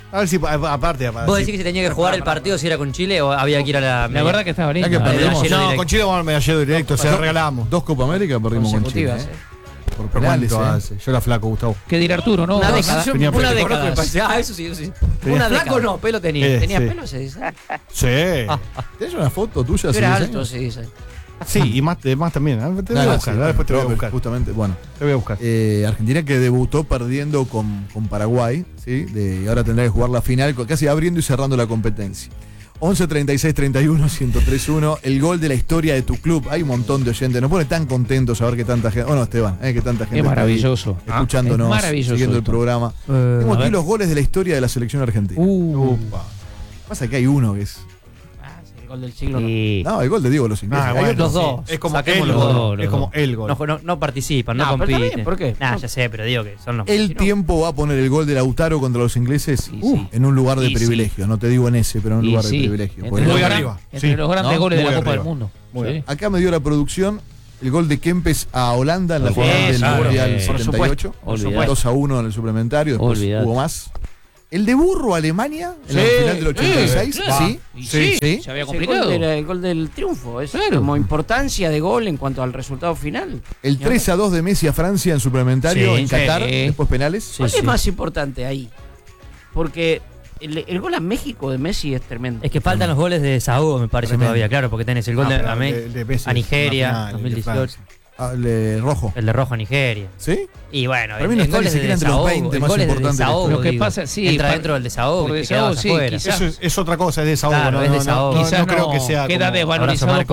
A ver si aparte. ¿Vos decís que se tenía que jugar el partido si era con Chile o había que ir a la... La verdad que estaba lindo. que perdimos. No, con Chile vamos al medallero directo, se lo regalamos. 2 Copa América perdimos con Chile. Por penales, Yo era flaco, Gustavo. ¿Qué dirá Arturo, no? Una década. Una década. Ah, eso sí. Una flaco no, pelo tenía. Tenía pelo, se dice. Sí. ¿Tenés una foto tuya? Yo era alto, se dice. Sí, y más también. Te voy a buscar, después te voy a buscar. Justamente, bueno. Te voy a buscar. Argentina que debutó perdiendo con Paraguay, ¿sí? Y ahora tendrá que jugar la final, casi abriendo y cerrando la competencia. 11 36 31 1031, el gol de la historia de tu club. Hay un montón de oyentes, nos pone tan contentos saber que tanta gente. Bueno, Esteban, que tanta gente. Es maravilloso. Está ahí, escuchándonos, es maravilloso siguiendo esto. el programa. Tengo aquí los goles de la historia de la selección argentina. Pasa que hay uno que es. El gol del siglo. No, el gol de Diego los ingleses. Bueno, los dos. Es como Saquemos el los gol. dos. Es como el gol. No participan, no pero compiten. también, ¿por qué? Nah, ya sé, pero digo que son los. El tiempo va a poner el gol de Lautaro contra los ingleses en un lugar de privilegio. No te digo en ese, pero en un lugar de privilegio. Entre los grandes goles de la Copa del Mundo. Acá me dio la producción el gol de Kempes a Holanda en la final del Mundial 78. 2-1 en el suplementario, después hubo más. El de Burro Alemania en la final del 86. Sí. Se había complicado. El gol del triunfo. Es como importancia de gol en cuanto al resultado final. El 3-2 de Messi a Francia en suplementario en Qatar, después penales. ¿Cuál es más importante ahí? Porque el gol a México de Messi es tremendo. Es que faltan los goles de desahogo, me parece todavía, claro, porque tenés el gol a Nigeria, 2018. El de rojo. El de rojo a Nigeria. ¿Sí? Y bueno, para mí no está ni siquiera entre los 20 más importantes. Lo que pasa, entra dentro del desahogo. Por desahogo, sí. Eso es otra cosa, es desahogo. Claro, es desahogo. Quizás no creo que sea. Queda desvalorizado